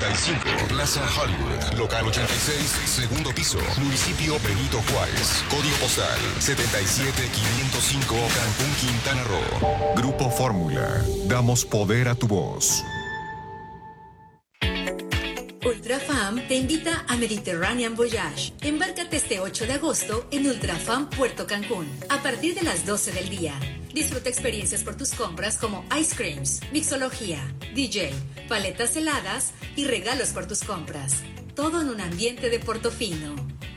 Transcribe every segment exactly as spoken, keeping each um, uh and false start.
ochenta y cinco, Plaza Hollywood, local ochenta y seis, segundo piso, municipio Benito Juárez, código postal setenta y siete quinientos cinco, Cancún, Quintana Roo. Grupo Fórmula, damos poder a tu voz. Ultrafam te invita a Mediterranean Voyage. Embárcate este ocho de agosto en Ultrafam Puerto Cancún, a partir de las doce del día. Disfruta experiencias por tus compras como ice creams, mixología, D J, paletas heladas y regalos por tus compras. Todo en un ambiente de Portofino.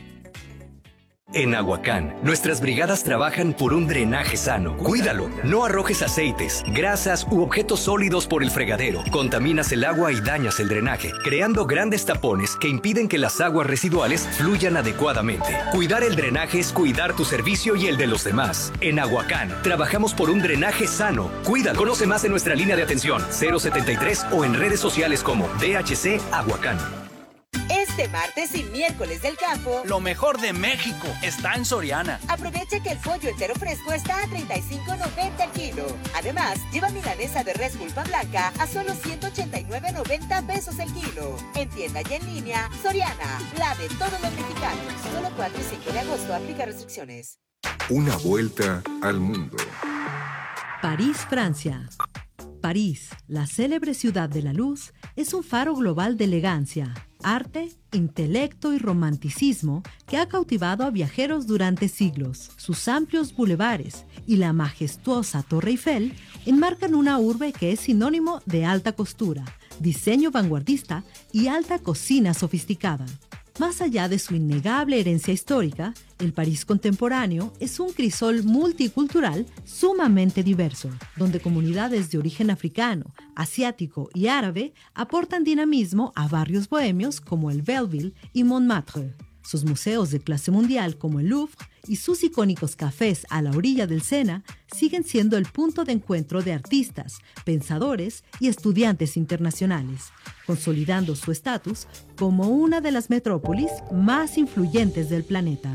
En Aguacán, nuestras brigadas trabajan por un drenaje sano. Cuídalo. No arrojes aceites, grasas u objetos sólidos por el fregadero. Contaminas el agua y dañas el drenaje, creando grandes tapones que impiden que las aguas residuales fluyan adecuadamente. Cuidar el drenaje es cuidar tu servicio y el de los demás. En Aguacán, trabajamos por un drenaje sano. Cuídalo. Conoce más en nuestra línea de atención cero setenta y tres o en redes sociales como D H C Aguacán. Este martes y miércoles del campo, lo mejor de México está en Soriana. Aprovecha que el pollo entero fresco está a treinta y cinco noventa el kilo. Además, lleva milanesa de res pulpa blanca a solo ciento ochenta y nueve noventa pesos el kilo. En tienda y en línea, Soriana, la de todos los mexicanos. Solo cuatro y cinco de agosto, aplica restricciones. Una vuelta al mundo. París, Francia. París, la célebre ciudad de la luz, es un faro global de elegancia, arte, intelecto y romanticismo que ha cautivado a viajeros durante siglos. Sus amplios bulevares y la majestuosa Torre Eiffel enmarcan una urbe que es sinónimo de alta costura, diseño vanguardista y alta cocina sofisticada. Más allá de su innegable herencia histórica, el París contemporáneo es un crisol multicultural sumamente diverso, donde comunidades de origen africano, asiático y árabe aportan dinamismo a barrios bohemios como el Belleville y Montmartre. Sus museos de clase mundial como el Louvre y sus icónicos cafés a la orilla del Sena siguen siendo el punto de encuentro de artistas, pensadores y estudiantes internacionales, consolidando su estatus como una de las metrópolis más influyentes del planeta.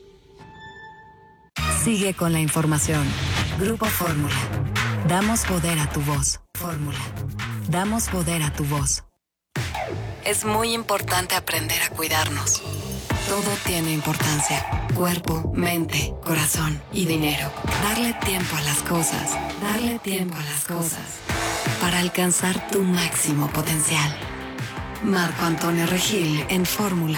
Sigue con la información. Grupo Fórmula. Damos poder a tu voz. Fórmula. Damos poder a tu voz. Es muy importante aprender a cuidarnos. Todo tiene importancia. Cuerpo, mente, corazón y dinero. Darle tiempo a las cosas. Darle tiempo a las cosas. Para alcanzar tu máximo potencial. Marco Antonio Regil en Fórmula.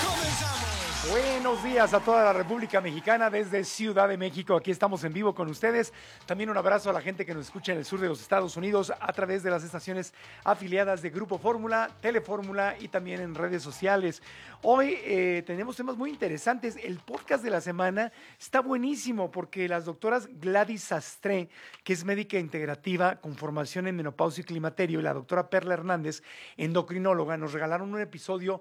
Buenos días a toda la República Mexicana desde Ciudad de México. Aquí estamos en vivo con ustedes. También un abrazo a la gente que nos escucha en el sur de los Estados Unidos a través de las estaciones afiliadas de Grupo Fórmula, Telefórmula y también en redes sociales. Hoy eh, tenemos temas muy interesantes. El podcast de la semana está buenísimo porque las doctoras Gladys Sastre, que es médica integrativa con formación en menopausia y climaterio, y la doctora Perla Hernández, endocrinóloga, nos regalaron un episodio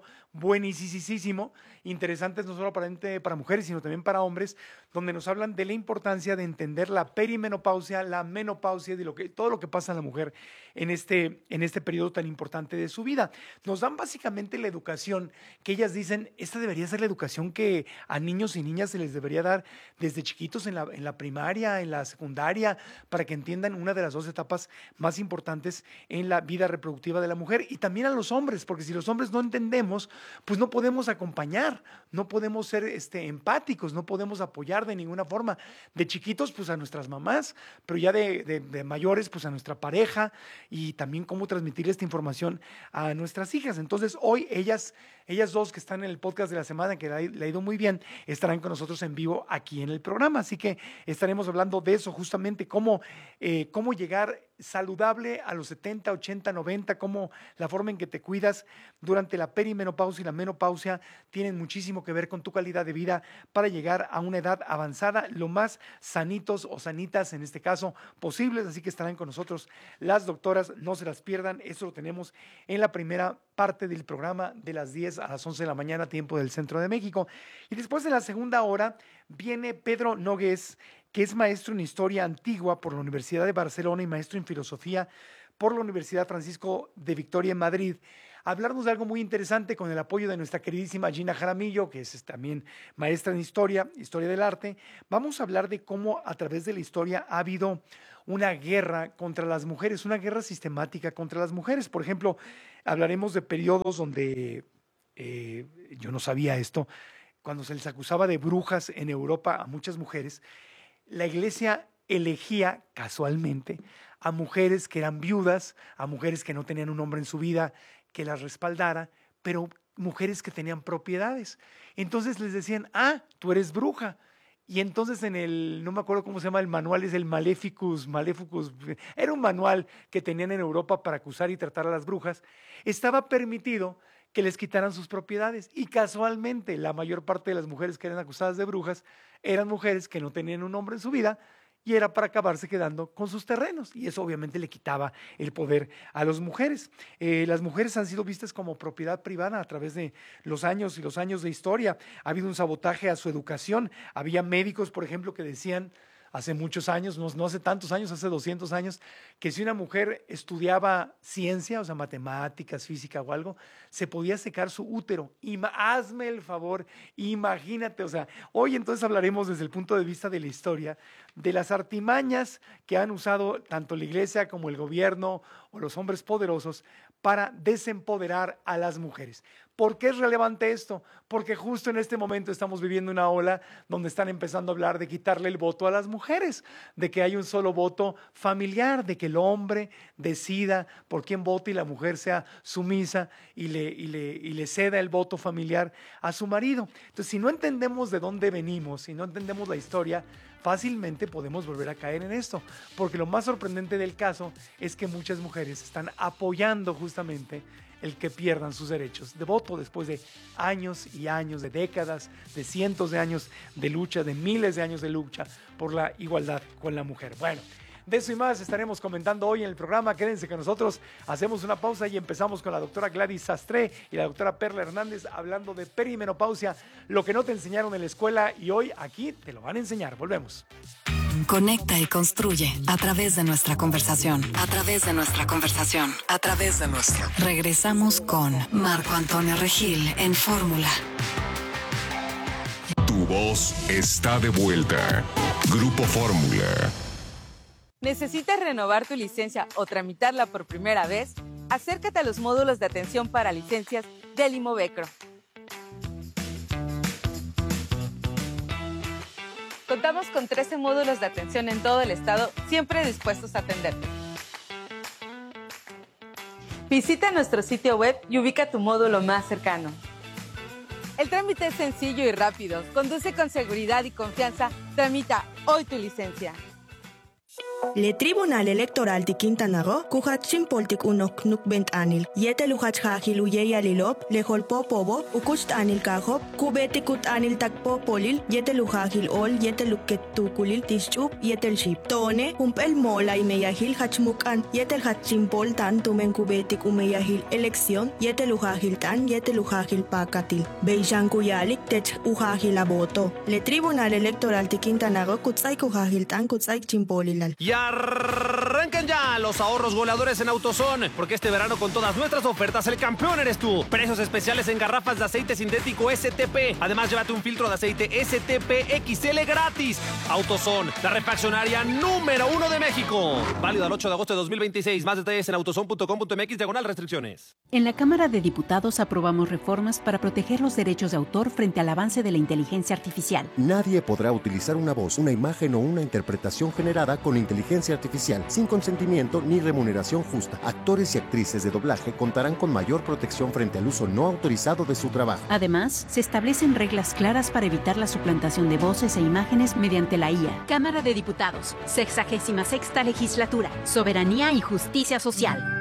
buenísimo, interesantes no solo para, para mujeres, sino también para hombres, donde nos hablan de la importancia de entender la perimenopausia, la menopausia, de lo que, todo lo que pasa en la mujer en este, en este periodo tan importante de su vida. Nos dan básicamente la educación que ellas dicen, esta debería ser la educación que a niños y niñas se les debería dar desde chiquitos en la, en la primaria, en la secundaria, para que entiendan una de las dos etapas más importantes en la vida reproductiva de la mujer, y también a los hombres, porque si los hombres no entendemos, pues no podemos acompañar, no podemos ser este, empáticos, no podemos apoyar de ninguna forma. De chiquitos, pues a nuestras mamás, pero ya de, de, de mayores, pues a nuestra pareja, y también cómo transmitir esta información a nuestras hijas. Entonces, hoy ellas, ellas dos que están en el podcast de la semana, que le ha ido muy bien, estarán con nosotros en vivo aquí en el programa. Así que estaremos hablando de eso, justamente cómo, eh, cómo llegar saludable a los setenta, ochenta, noventa, cómo la forma en que te cuidas durante la perimenopausia y la menopausia tienen muchísimo que ver con tu calidad de vida para llegar a una edad avanzada lo más sanitos o sanitas en este caso posibles. Así que estarán con nosotros las doctoras, no se las pierdan. Eso lo tenemos en la primera parte del programa de las diez a las once de la mañana, tiempo del Centro de México. Y después de la segunda hora viene Pedro Nogués, que es maestro en Historia Antigua por la Universidad de Barcelona y maestro en Filosofía por la Universidad Francisco de Vitoria en Madrid, a hablarnos de algo muy interesante con el apoyo de nuestra queridísima Gina Jaramillo, que es también maestra en Historia, Historia del Arte. Vamos a hablar de cómo a través de la historia ha habido una guerra contra las mujeres, una guerra sistemática contra las mujeres. Por ejemplo, Hablaremos de periodos donde, eh, yo no sabía esto, cuando se les acusaba de brujas en Europa a muchas mujeres, la iglesia elegía casualmente a mujeres que eran viudas, a mujeres que no tenían un hombre en su vida que las respaldara, pero mujeres que tenían propiedades. Entonces les decían, ah, tú eres bruja. Y entonces en el, no me acuerdo cómo se llama el manual, es el Maleficus, Maleficus, era un manual que tenían en Europa para acusar y tratar a las brujas, estaba permitido que les quitaran sus propiedades. Y casualmente la mayor parte de las mujeres que eran acusadas de brujas eran mujeres que no tenían un hombre en su vida, y era para acabarse quedando con sus terrenos. Y eso obviamente le quitaba el poder a las mujeres. Eh, las mujeres han sido vistas como propiedad privada a través de los años y los años de historia. Ha habido un sabotaje a su educación. Había médicos, por ejemplo, que decían hace muchos años, no, no hace tantos años, hace doscientos años, que si una mujer estudiaba ciencia, o sea, matemáticas, física o algo, se podía secar su útero. Ima, hazme el favor, imagínate, o sea, hoy entonces hablaremos desde el punto de vista de la historia, de las artimañas que han usado tanto la iglesia como el gobierno o los hombres poderosos para desempoderar a las mujeres. ¿Por qué es relevante esto? Porque justo en este momento estamos viviendo una ola donde están empezando a hablar de quitarle el voto a las mujeres, de que hay un solo voto familiar, de que el hombre decida por quién vota y la mujer sea sumisa y le, y le, y le ceda el voto familiar a su marido. Entonces, si no entendemos de dónde venimos, si no entendemos la historia, fácilmente podemos volver a caer en esto, porque lo más sorprendente del caso es que muchas mujeres están apoyando justamente el que pierdan sus derechos de voto después de años y años, de décadas, de cientos de años de lucha, de miles de años de lucha por la igualdad con la mujer. Bueno, de eso y más estaremos comentando hoy en el programa. Quédense con nosotros, hacemos una pausa y empezamos con la doctora Gladys Sastre y la doctora Perla Hernández hablando de perimenopausia, lo que no te enseñaron en la escuela y hoy aquí te lo van a enseñar. Volvemos. Conecta y construye a través de nuestra conversación. A través de nuestra conversación. A través de nuestra. Regresamos con Marco Antonio Regil en Fórmula. Tu voz está de vuelta. Grupo Fórmula. ¿Necesitas renovar tu licencia o tramitarla por primera vez? Acércate a los módulos de atención para licencias del Imovecro. Contamos con trece módulos de atención en todo el estado, siempre dispuestos a atenderte. Visita nuestro sitio web y ubica tu módulo más cercano. El trámite es sencillo y rápido. Conduce con seguridad y confianza. Tramita hoy tu licencia. Le Tribunal Electoral de Quintana Roo, Kuhatsin Poltik Unok Nukbent Anil, Yete Luhach Hajil Uyeya Lilop, Lejolpo Pobo, Ukust Anil Kahop, Kubetikut Anil Takpo Polil, Yete Luhajil Ol, Yete Luket Tukulil, Tischup, Yetel Ship. Tone, Humpel Mola y Meyahil Hachmukan, Yetel Hatsin Pol Tan Tumen Kubetik Umeyahil Elección, Yete Luhajil Tan, Yete Luhajil Pakatil, Beijan Kuyalik, Tech Uhajil Aboto. Le Tribunal Electoral de Quintana Roo, Kutsai Kuhajil Tan, Kutsai Chimpolilal. Y arrancan ya los ahorros goleadores en AutoZone, porque este verano con todas nuestras ofertas el campeón eres tú. Precios especiales en garrafas de aceite sintético S T P. Además, llévate un filtro de aceite S T P X L gratis. AutoZone, la refaccionaria número uno de México. Válido al ocho de agosto de dos mil veintiséis. Más detalles en autozone punto com punto m x diagonal restricciones. En la Cámara de Diputados aprobamos reformas para proteger los derechos de autor frente al avance de la inteligencia artificial. Nadie podrá utilizar una voz, una imagen o una interpretación generada con inteligencia artificial sin consentimiento ni remuneración justa. Actores y actrices de doblaje contarán con mayor protección frente al uso no autorizado de su trabajo. Además, se establecen reglas claras para evitar la suplantación de voces e imágenes mediante la I A. Cámara de Diputados, sexagésima sexta legislatura, soberanía y justicia social.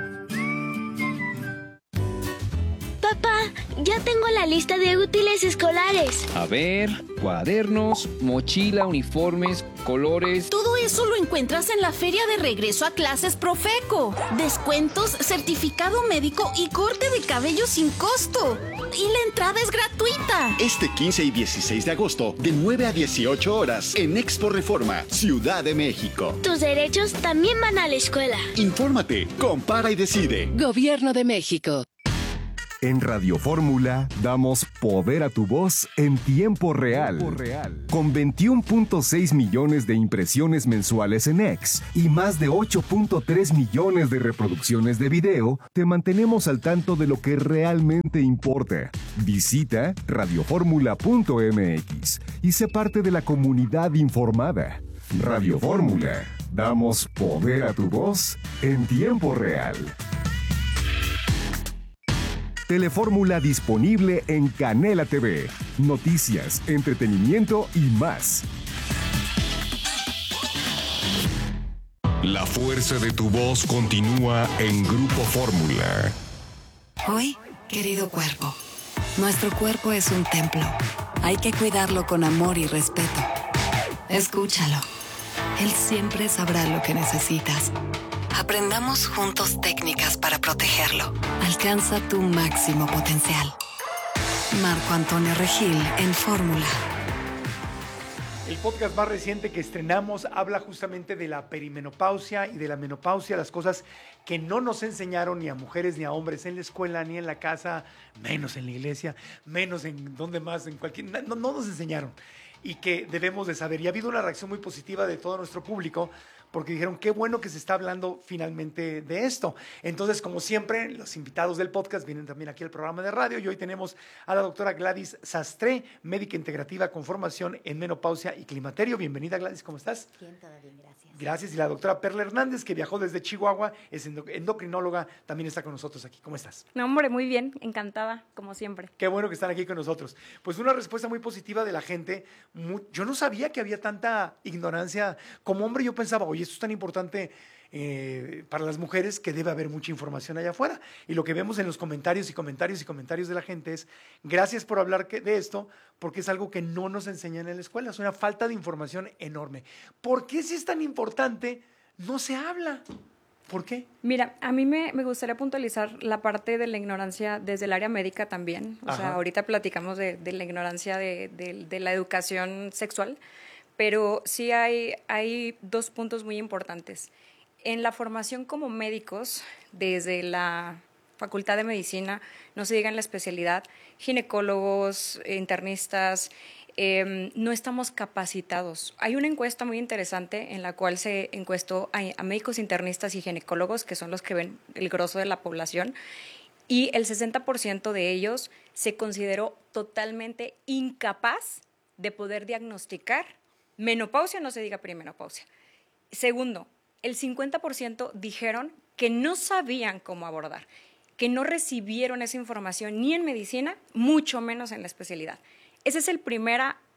Papá, ya tengo la lista de útiles escolares. A ver, cuadernos, mochila, uniformes, colores. Todo eso lo encuentras en la feria de regreso a clases Profeco. Descuentos, certificado médico y corte de cabello sin costo. Y la entrada es gratuita. Este quince y dieciséis de agosto, de nueve a dieciocho horas, en Expo Reforma, Ciudad de México. Tus derechos también van a la escuela. Infórmate, compara y decide. Gobierno de México. En Radio Fórmula damos poder a tu voz en tiempo real. Tiempo real. Con veintiuno punto seis millones de impresiones mensuales en X y más de ocho punto tres millones de reproducciones de video, te mantenemos al tanto de lo que realmente importa. Visita radioformula punto m x y sé parte de la comunidad informada. Radio Fórmula. Damos poder a tu voz en tiempo real. Telefórmula disponible en Canela T V. Noticias, entretenimiento y más. La fuerza de tu voz continúa en Grupo Fórmula. Hoy, querido cuerpo, nuestro cuerpo es un templo. Hay que cuidarlo con amor y respeto. Escúchalo. Él siempre sabrá lo que necesitas. Aprendamos juntos técnicas para protegerlo. Alcanza tu máximo potencial. Marco Antonio Regil en Fórmula. El podcast más reciente que estrenamos habla justamente de la perimenopausia y de la menopausia, las cosas que no nos enseñaron ni a mujeres ni a hombres en la escuela ni en la casa, menos en la iglesia, menos en donde más, en cualquier... No, no nos enseñaron y que debemos de saber. Y ha habido una reacción muy positiva de todo nuestro público porque dijeron, qué bueno que se está hablando finalmente de esto. Entonces, como siempre, los invitados del podcast vienen también aquí al programa de radio y hoy tenemos a la doctora Gladys Sastre, médica integrativa con formación en menopausia y climaterio. Bienvenida, Gladys, ¿cómo estás? Bien, todo bien, gracias. Gracias. Y la doctora Perla Hernández, que viajó desde Chihuahua, es endocrinóloga, también está con nosotros aquí. ¿Cómo estás? No, hombre, muy bien, encantada, como siempre. Qué bueno que están aquí con nosotros. Pues una respuesta muy positiva de la gente. Muy, yo no sabía que había tanta ignorancia. Como hombre yo pensaba, oye, esto es tan importante eh, para las mujeres que debe haber mucha información allá afuera. Y lo que vemos en los comentarios y comentarios y comentarios de la gente es, gracias por hablar que, de esto, porque es algo que no nos enseñan en la escuela. Es una falta de información enorme. ¿Por qué si es tan importante no se habla? ¿Por qué? Mira, a mí me, me gustaría puntualizar la parte de la ignorancia desde el área médica también. O Ajá. sea, ahorita platicamos de, de la ignorancia de, de, de la educación sexual, pero sí hay, hay dos puntos muy importantes. En la formación como médicos, desde la Facultad de Medicina, no se diga en la especialidad, ginecólogos, internistas, Eh, no estamos capacitados. Hay una encuesta muy interesante en la cual se encuestó a, a médicos internistas y ginecólogos, que son los que ven el grosso de la población, y el sesenta por ciento de ellos se consideró totalmente incapaz de poder diagnosticar menopausia, no se diga perimenopausia. Segundo, el cincuenta por ciento dijeron que no sabían cómo abordar, que no recibieron esa información ni en medicina, mucho menos en la especialidad. Ese es el primer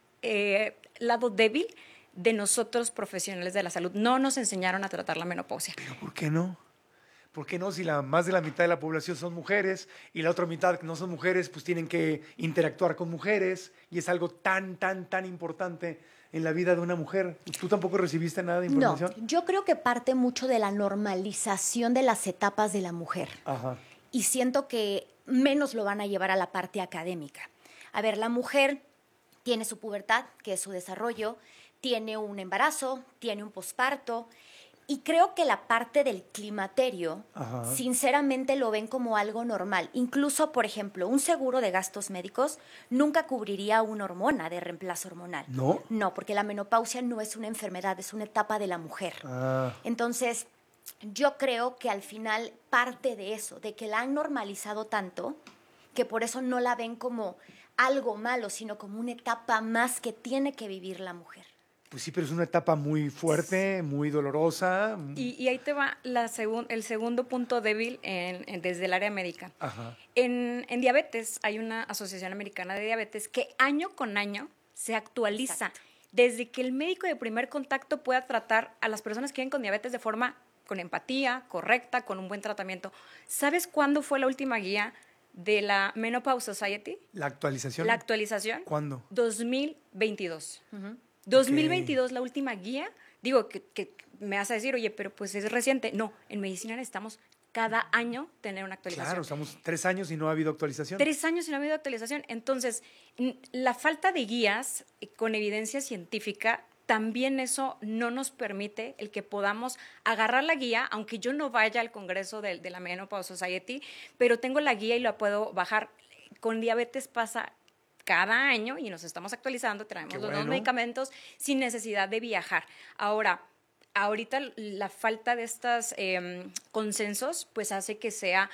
eh, lado débil de nosotros profesionales de la salud. No nos enseñaron a tratar la menopausia. ¿Pero por qué no? ¿Por qué no? Si la, más de la mitad de la población son mujeres y la otra mitad que no son mujeres, pues tienen que interactuar con mujeres y es algo tan, tan, tan importante en la vida de una mujer. ¿Tú tampoco recibiste nada de información? No, yo creo que parte mucho de la normalización de las etapas de la mujer. Ajá. Y siento que menos lo van a llevar a la parte académica. A ver, la mujer tiene su pubertad, que es su desarrollo, tiene un embarazo, tiene un posparto, y creo que la parte del climaterio, Ajá. sinceramente lo ven como algo normal. Incluso, por ejemplo, un seguro de gastos médicos nunca cubriría una hormona de reemplazo hormonal. ¿No? No, porque la menopausia no es una enfermedad, es una etapa de la mujer. Ah. Entonces, yo creo que al final parte de eso, de que la han normalizado tanto, que por eso no la ven como algo malo, sino como una etapa más que tiene que vivir la mujer. Pues sí, pero es una etapa muy fuerte, muy dolorosa. Y, y ahí te va la segun, el segundo punto débil en, en, desde el área médica. Ajá. En, en diabetes hay una asociación americana de diabetes que año con año se actualiza. Exacto. Desde que el médico de primer contacto pueda tratar a las personas que viven con diabetes de forma con empatía, correcta, con un buen tratamiento. ¿Sabes cuándo fue la última guía de la Menopause Society? ¿La actualización? La actualización. ¿Cuándo? dos mil veintidós. Uh-huh. dos mil veintidós, okay. La última guía. Digo, que, que me vas a decir, oye, pero pues es reciente. No, en medicina necesitamos cada año tener una actualización. Claro, estamos tres años y no ha habido actualización. Tres años y no ha habido actualización. Entonces, la falta de guías con evidencia científica también eso no nos permite el que podamos agarrar la guía, aunque yo no vaya al congreso de, de la Menopause Society, pero tengo la guía y la puedo bajar. Con diabetes pasa cada año y nos estamos actualizando, traemos los nuevos medicamentos sin necesidad de viajar. Ahora, ahorita la falta de estos eh, consensos pues hace que sea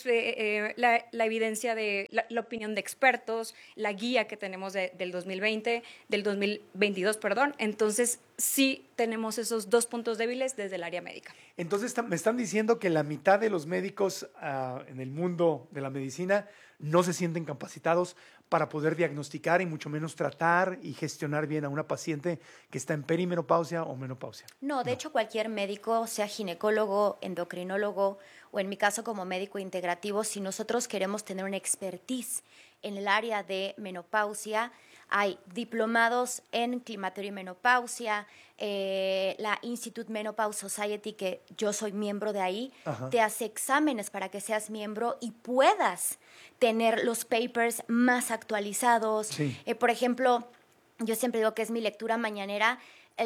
eh, la, la evidencia de la, la opinión de expertos, la guía que tenemos de, del dos mil veinte, del dos mil veintidós, perdón. Entonces sí tenemos esos dos puntos débiles desde el área médica. Entonces me están diciendo que la mitad de los médicos uh, en el mundo de la medicina no se sienten capacitados para poder diagnosticar y mucho menos tratar y gestionar bien a una paciente que está en perimenopausia o menopausia. No, de no. hecho cualquier médico, sea ginecólogo, endocrinólogo o en mi caso como médico integrativo, si nosotros queremos tener una expertise en el área de menopausia, hay diplomados en climaterio y menopausia, eh, la Institute Menopause Society, que yo soy miembro de ahí, Ajá. te hace exámenes para que seas miembro y puedas tener los papers más actualizados. Sí. Eh, por ejemplo, yo siempre digo que es mi lectura mañanera.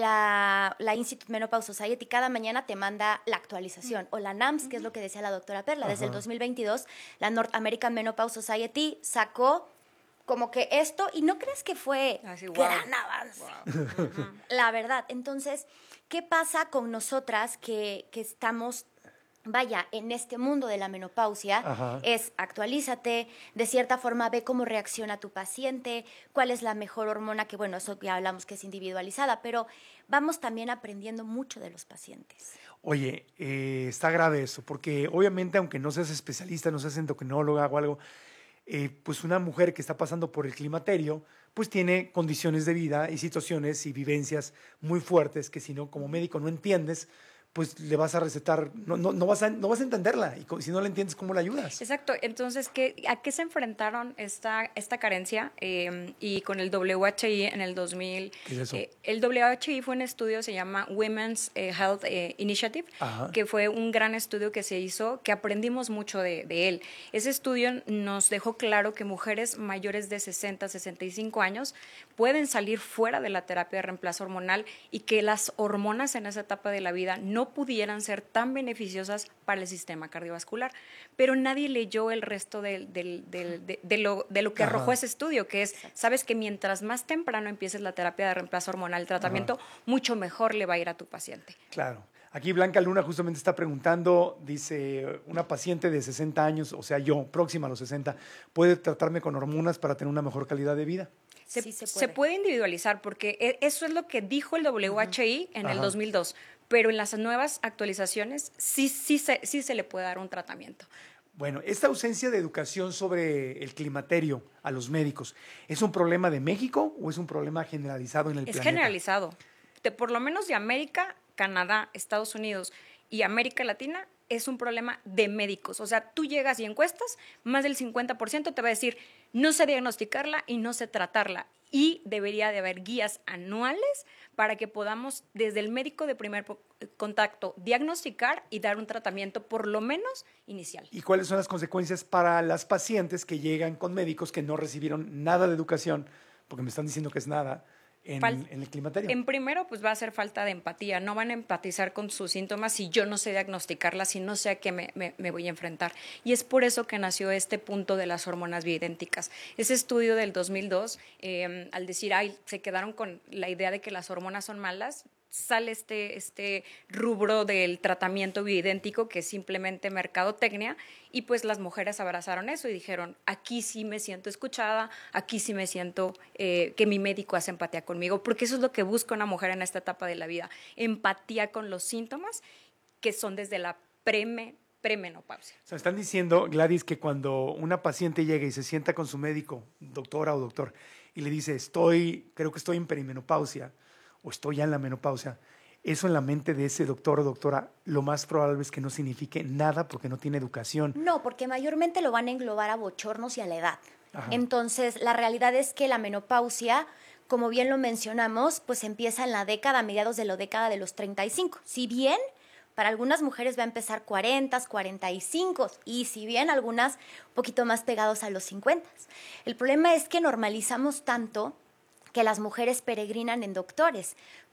La, la Institute Menopause Society cada mañana te manda la actualización, o la NAMS, que es lo que decía la doctora Perla. Desde Ajá. el dos mil veintidós, la North American Menopause Society sacó como que esto, y no crees que fue Así, wow. gran avance. Wow. Uh-huh. La verdad. Entonces, ¿qué pasa con nosotras que, que estamos, vaya, en este mundo de la menopausia? Ajá. Es actualízate, de cierta forma ve cómo reacciona tu paciente, cuál es la mejor hormona, que bueno, eso ya hablamos que es individualizada, pero vamos también aprendiendo mucho de los pacientes. Oye, eh, está grave eso, porque obviamente aunque no seas especialista, no seas endocrinóloga o algo, Eh, pues una mujer que está pasando por el climaterio, pues tiene condiciones de vida y situaciones y vivencias muy fuertes que si no, como médico no entiendes, pues le vas a recetar, no, no, no, vas, a, no vas a entenderla, y si no la entiendes, ¿cómo la ayudas? Exacto, entonces, ¿qué, ¿a qué se enfrentaron esta, esta carencia? Eh, y con el W H I en el dos mil... ¿Qué es eso? Eh, el W H I fue un estudio, se llama Women's eh, Health eh, Initiative, Ajá. que fue un gran estudio que se hizo, que aprendimos mucho de, de él. Ese estudio nos dejó claro que mujeres mayores de sesenta, sesenta y cinco años pueden salir fuera de la terapia de reemplazo hormonal y que las hormonas en esa etapa de la vida no no pudieran ser tan beneficiosas para el sistema cardiovascular. Pero nadie leyó el resto de, de, de, de, de, lo, de lo que Ajá. arrojó ese estudio, que es, sabes que mientras más temprano empieces la terapia de reemplazo hormonal, el tratamiento, Ajá. mucho mejor le va a ir a tu paciente. Claro. Aquí Blanca Luna justamente está preguntando, dice, una paciente de sesenta años, o sea, yo, próxima a los sesenta, ¿puede tratarme con hormonas para tener una mejor calidad de vida? Se, sí se, puede. se puede individualizar, porque eso es lo que dijo el W H I en Ajá. el dos mil dos, pero en las nuevas actualizaciones sí, sí, se, sí se le puede dar un tratamiento. Bueno, esta ausencia de educación sobre el climaterio a los médicos, ¿es un problema de México o es un problema generalizado en el es planeta? Es generalizado. De, por lo menos de América, Canadá, Estados Unidos y América Latina, es un problema de médicos. O sea, tú llegas y encuestas, más del cincuenta por ciento te va a decir, no sé diagnosticarla y no sé tratarla. Y debería de haber guías anuales para que podamos, desde el médico de primer contacto, diagnosticar y dar un tratamiento por lo menos inicial. ¿Y cuáles son las consecuencias para las pacientes que llegan con médicos que no recibieron nada de educación, porque me están diciendo que es nada, en, Fal- en el climaterio? En primero, pues va a ser falta de empatía. No van a empatizar con sus síntomas si yo no sé diagnosticarlas, si no sé a qué me, me, me voy a enfrentar. Y es por eso que nació este punto de las hormonas bioidénticas. Ese estudio del dos mil dos, eh, al decir, ay, se quedaron con la idea de que las hormonas son malas, sale este, este rubro del tratamiento bioidéntico, que es simplemente mercadotecnia, y pues las mujeres abrazaron eso y dijeron, aquí sí me siento escuchada, aquí sí me siento eh, que mi médico hace empatía conmigo, porque eso es lo que busca una mujer en esta etapa de la vida, empatía con los síntomas que son desde la preme, premenopausia. O sea, están diciendo, Gladys, que cuando una paciente llega y se sienta con su médico, doctora o doctor, y le dice, estoy, creo que estoy en perimenopausia, o estoy ya en la menopausia, eso en la mente de ese doctor o doctora, lo más probable es que no signifique nada porque no tiene educación. No, porque mayormente lo van a englobar a bochornos y a la edad. Ajá. Entonces, la realidad es que la menopausia, como bien lo mencionamos, pues empieza en la década, a mediados de la década de los treinta y cinco. Si bien para algunas mujeres va a empezar cuarenta, cuarenta y cinco, y si bien algunas un poquito más pegados a los cincuenta. El problema es que normalizamos tanto que las mujeres peregrinan en doctores,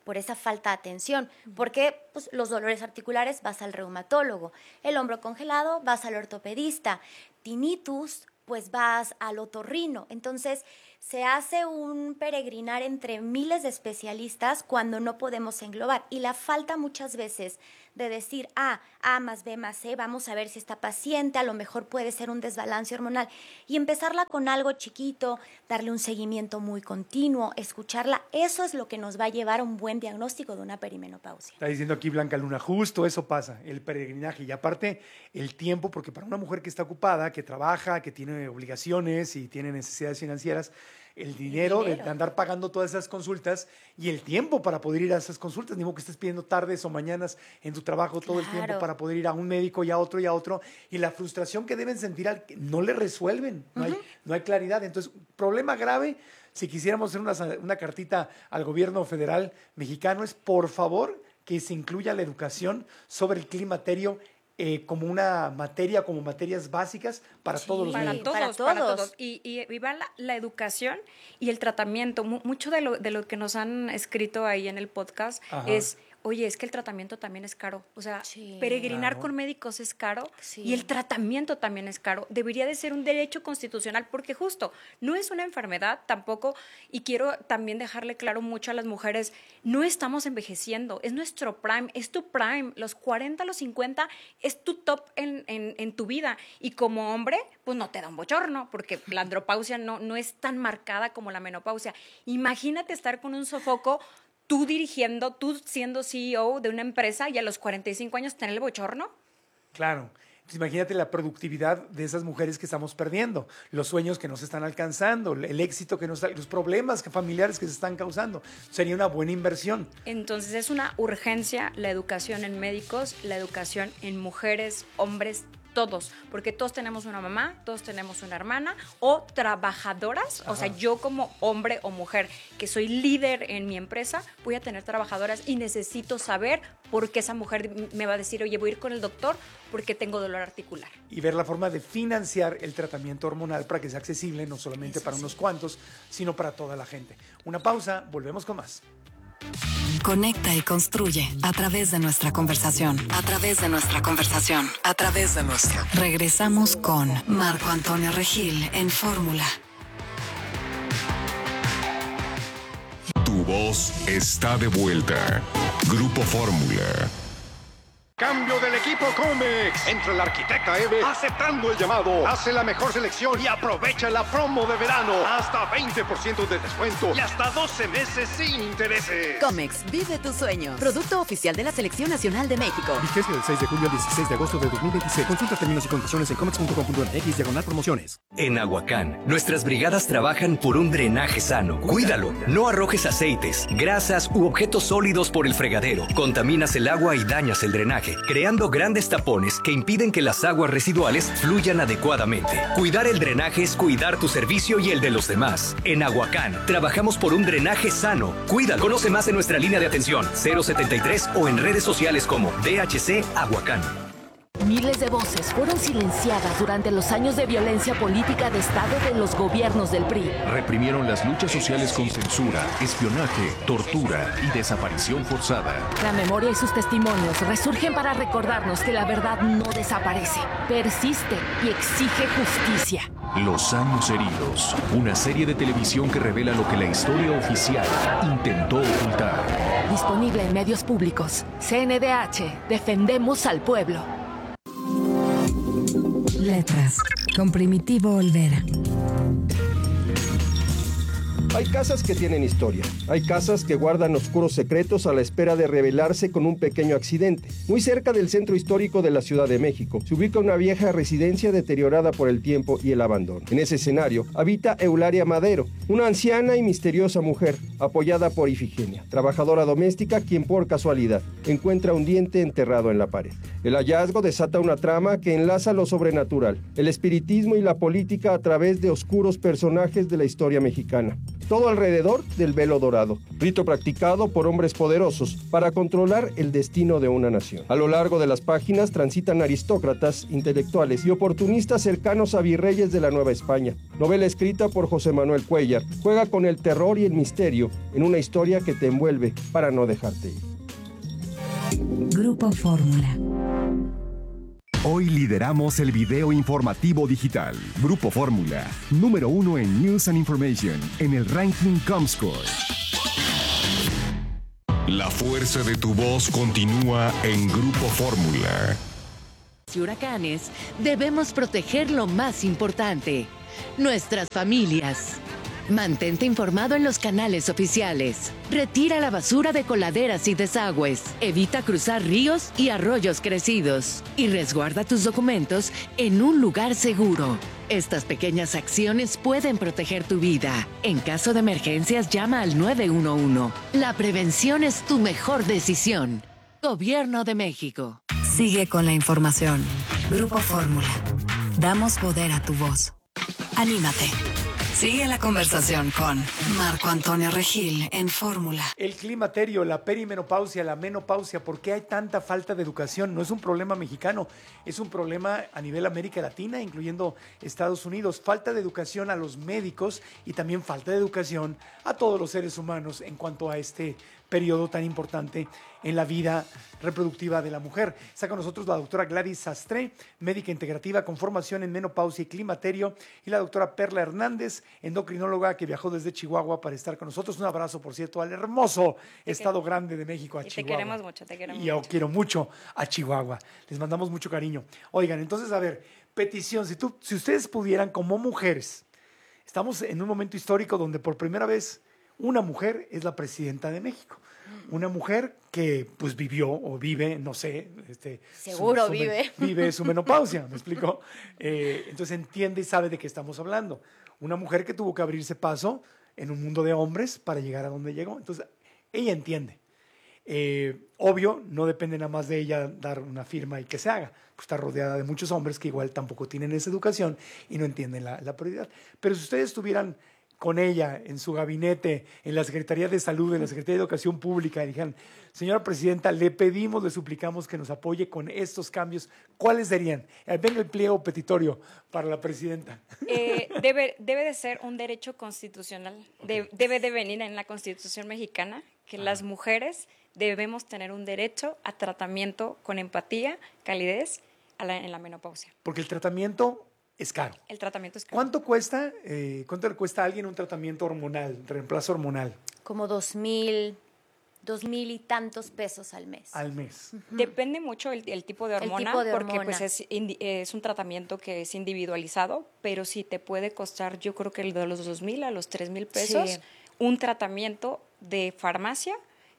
por esa falta de atención. Porque pues, los dolores articulares vas al reumatólogo, el hombro congelado vas al ortopedista, tinnitus pues vas al otorrino. Entonces se hace un peregrinar entre miles de especialistas cuando no podemos englobar. Y la falta muchas veces de decir, ah, A más B más C, vamos a ver si está paciente, a lo mejor puede ser un desbalance hormonal. Y empezarla con algo chiquito, darle un seguimiento muy continuo, escucharla, eso es lo que nos va a llevar a un buen diagnóstico de una perimenopausia. Está diciendo aquí Blanca Luna, justo eso pasa, el peregrinaje. Y aparte, el tiempo, porque para una mujer que está ocupada, que trabaja, que tiene obligaciones y tiene necesidades financieras, el dinero, el dinero. de andar pagando todas esas consultas y el tiempo para poder ir a esas consultas, ni modo que estés pidiendo tardes o mañanas en tu trabajo todo claro. el tiempo para poder ir a un médico y a otro y a otro, y la frustración que deben sentir al que no le resuelven, no, uh-huh. hay, no hay claridad. Entonces, problema grave, si quisiéramos hacer una, una cartita al gobierno federal mexicano, es por favor que se incluya la educación sobre el climaterio Eh, como una materia, como materias básicas para sí, todos los para niños. todos, para todos, para todos. Y, y, y va la, la educación y el tratamiento. M- mucho de lo, de lo que nos han escrito ahí en el podcast Ajá. es, oye, es que el tratamiento también es caro. O sea, sí, peregrinar claro. con médicos es caro sí. y el tratamiento también es caro. Debería de ser un derecho constitucional porque justo no es una enfermedad tampoco, y quiero también dejarle claro mucho a las mujeres, no estamos envejeciendo, es nuestro prime, es tu prime, los cuarenta, los cincuenta es tu top en, en, en tu vida, y como hombre, pues no te da un bochorno, porque la andropausia no, no es tan marcada como la menopausia. Imagínate estar con un sofoco, tú dirigiendo, tú siendo C E O de una empresa y a los cuarenta y cinco años tener el bochorno. Claro. Entonces, imagínate la productividad de esas mujeres que estamos perdiendo, los sueños que nos están alcanzando, el éxito que nos, los problemas familiares que se están causando. Sería una buena inversión. Entonces es una urgencia la educación en médicos, la educación en mujeres, hombres, todos, porque todos tenemos una mamá, todos tenemos una hermana o trabajadoras. Ajá. O sea, yo como hombre o mujer que soy líder en mi empresa, voy a tener trabajadoras y necesito saber por qué esa mujer me va a decir, oye, voy a ir con el doctor porque tengo dolor articular. Y ver la forma de financiar el tratamiento hormonal para que sea accesible no solamente Eso para sí. unos cuantos, sino para toda la gente. Una pausa, volvemos con más. Conecta y construye a través de nuestra conversación. A través de nuestra conversación. A través de nuestra. Regresamos con Marco Antonio Regil en Fórmula. Tu voz está de vuelta. Grupo Fórmula. Cambio del equipo Comex. Entra el arquitecta Eve aceptando el llamado. Hace la mejor selección y aprovecha la promo de verano. Hasta veinte por ciento de descuento y hasta doce meses sin intereses. Comex, vive tus sueños. Producto oficial de la Selección Nacional de México. Vigencia del seis de julio al dieciséis de agosto de dos mil veintiséis. Consulta términos y condiciones en comex punto com punto m x diagonal promociones. En Aguacán, nuestras brigadas trabajan por un drenaje sano. Cuídalo. No arrojes aceites, grasas u objetos sólidos por el fregadero. Contaminas el agua y dañas el drenaje, creando grandes tapones que impiden que las aguas residuales fluyan adecuadamente. Cuidar el drenaje es cuidar tu servicio y el de los demás. En Aguacán, trabajamos por un drenaje sano. Cuídalo. Conoce más en nuestra línea de atención cero setenta y tres o en redes sociales como D H C Aguacán. Miles de voces fueron silenciadas durante los años de violencia política de Estado de los gobiernos del P R I. Reprimieron las luchas sociales con censura, espionaje, tortura y desaparición forzada. La memoria y sus testimonios resurgen para recordarnos que la verdad no desaparece, persiste y exige justicia. Los años heridos, una serie de televisión que revela lo que la historia oficial intentó ocultar. Disponible en medios públicos. C N D H, defendemos al pueblo. Letras, con Primitivo Olvera. Hay casas que tienen historia. Hay casas que guardan oscuros secretos a la espera de revelarse con un pequeño accidente. Muy cerca del centro histórico de la Ciudad de México se ubica una vieja residencia deteriorada por el tiempo y el abandono. En ese escenario habita Eulalia Madero, una anciana y misteriosa mujer, apoyada por Ifigenia, trabajadora doméstica quien por casualidad encuentra un diente enterrado en la pared. El hallazgo desata una trama que enlaza lo sobrenatural, el espiritismo y la política a través de oscuros personajes de la historia mexicana. todo alrededor del velo dorado, rito practicado por hombres poderosos para controlar el destino de una nación. A lo largo de las páginas transitan aristócratas, intelectuales y oportunistas cercanos a virreyes de la Nueva España. Novela escrita por José Manuel Cuellar, juega con el terror y el misterio en una historia que te envuelve para no dejarte ir. Grupo Fórmula. Hoy lideramos el video informativo digital. Grupo Fórmula, número uno en News and Information, en el ranking Comscore. La fuerza de tu voz continúa en Grupo Fórmula. Y huracanes, debemos proteger lo más importante, nuestras familias. Mantente informado en los canales oficiales. Retira la basura de coladeras y desagües. Evita cruzar ríos y arroyos crecidos. Y resguarda tus documentos en un lugar seguro. Estas pequeñas acciones pueden proteger tu vida. En caso de emergencias, llama al nueve uno uno. La prevención es tu mejor decisión. Gobierno de México. Sigue con la información. Grupo Fórmula. Damos poder a tu voz. Anímate. Sigue la conversación con Marco Antonio Regil en Fórmula. El climaterio, la perimenopausia, la menopausia, ¿por qué hay tanta falta de educación? No es un problema mexicano, es un problema a nivel América Latina, incluyendo Estados Unidos. Falta de educación a los médicos y también falta de educación a todos los seres humanos en cuanto a este periodo tan importante en la vida reproductiva de la mujer. Está con nosotros la doctora Gladys Sastre, médica integrativa con formación en menopausia y climaterio, y la doctora Perla Hernández, endocrinóloga que viajó desde Chihuahua para estar con nosotros. Un abrazo, por cierto, al hermoso te estado que... grande de México, a y Chihuahua. Te queremos mucho, te queremos y yo mucho. quiero mucho a Chihuahua. Les mandamos mucho cariño. Oigan, entonces, a ver, petición, si, tú, si ustedes pudieran como mujeres, estamos en un momento histórico donde por primera vez una mujer es la presidenta de México. Una mujer que pues vivió o vive, no sé. Este, Seguro su, su vive. Men, vive su menopausia, ¿me explico? Eh, entonces entiende y sabe de qué estamos hablando. Una mujer que tuvo que abrirse paso en un mundo de hombres para llegar a donde llegó. Entonces, ella entiende. Eh, obvio, no depende nada más de ella dar una firma y que se haga. Pues está rodeada de muchos hombres que igual tampoco tienen esa educación y no entienden la, la prioridad. Pero si ustedes tuvieran con ella en su gabinete, en la Secretaría de Salud, en la Secretaría de Educación Pública, y dijeran, señora presidenta, le pedimos, le suplicamos que nos apoye con estos cambios, ¿cuáles serían? Venga el pliego petitorio para la presidenta. Eh, debe, debe de ser un derecho constitucional, okay. de, debe de venir en la Constitución mexicana, que ah. las mujeres debemos tener un derecho a tratamiento con empatía, calidez a la, en la menopausia. Porque el tratamiento es caro. El tratamiento es caro. ¿Cuánto cuesta, eh, cuánto le cuesta a alguien un tratamiento hormonal, reemplazo hormonal? Como dos mil, dos mil y tantos pesos al mes. Al mes. Uh-huh. Depende mucho el, el tipo de hormona, el tipo de porque hormona. pues es, es un tratamiento que es individualizado, pero sí te puede costar, yo creo que de los dos mil a los tres mil pesos, sí. un tratamiento de farmacia.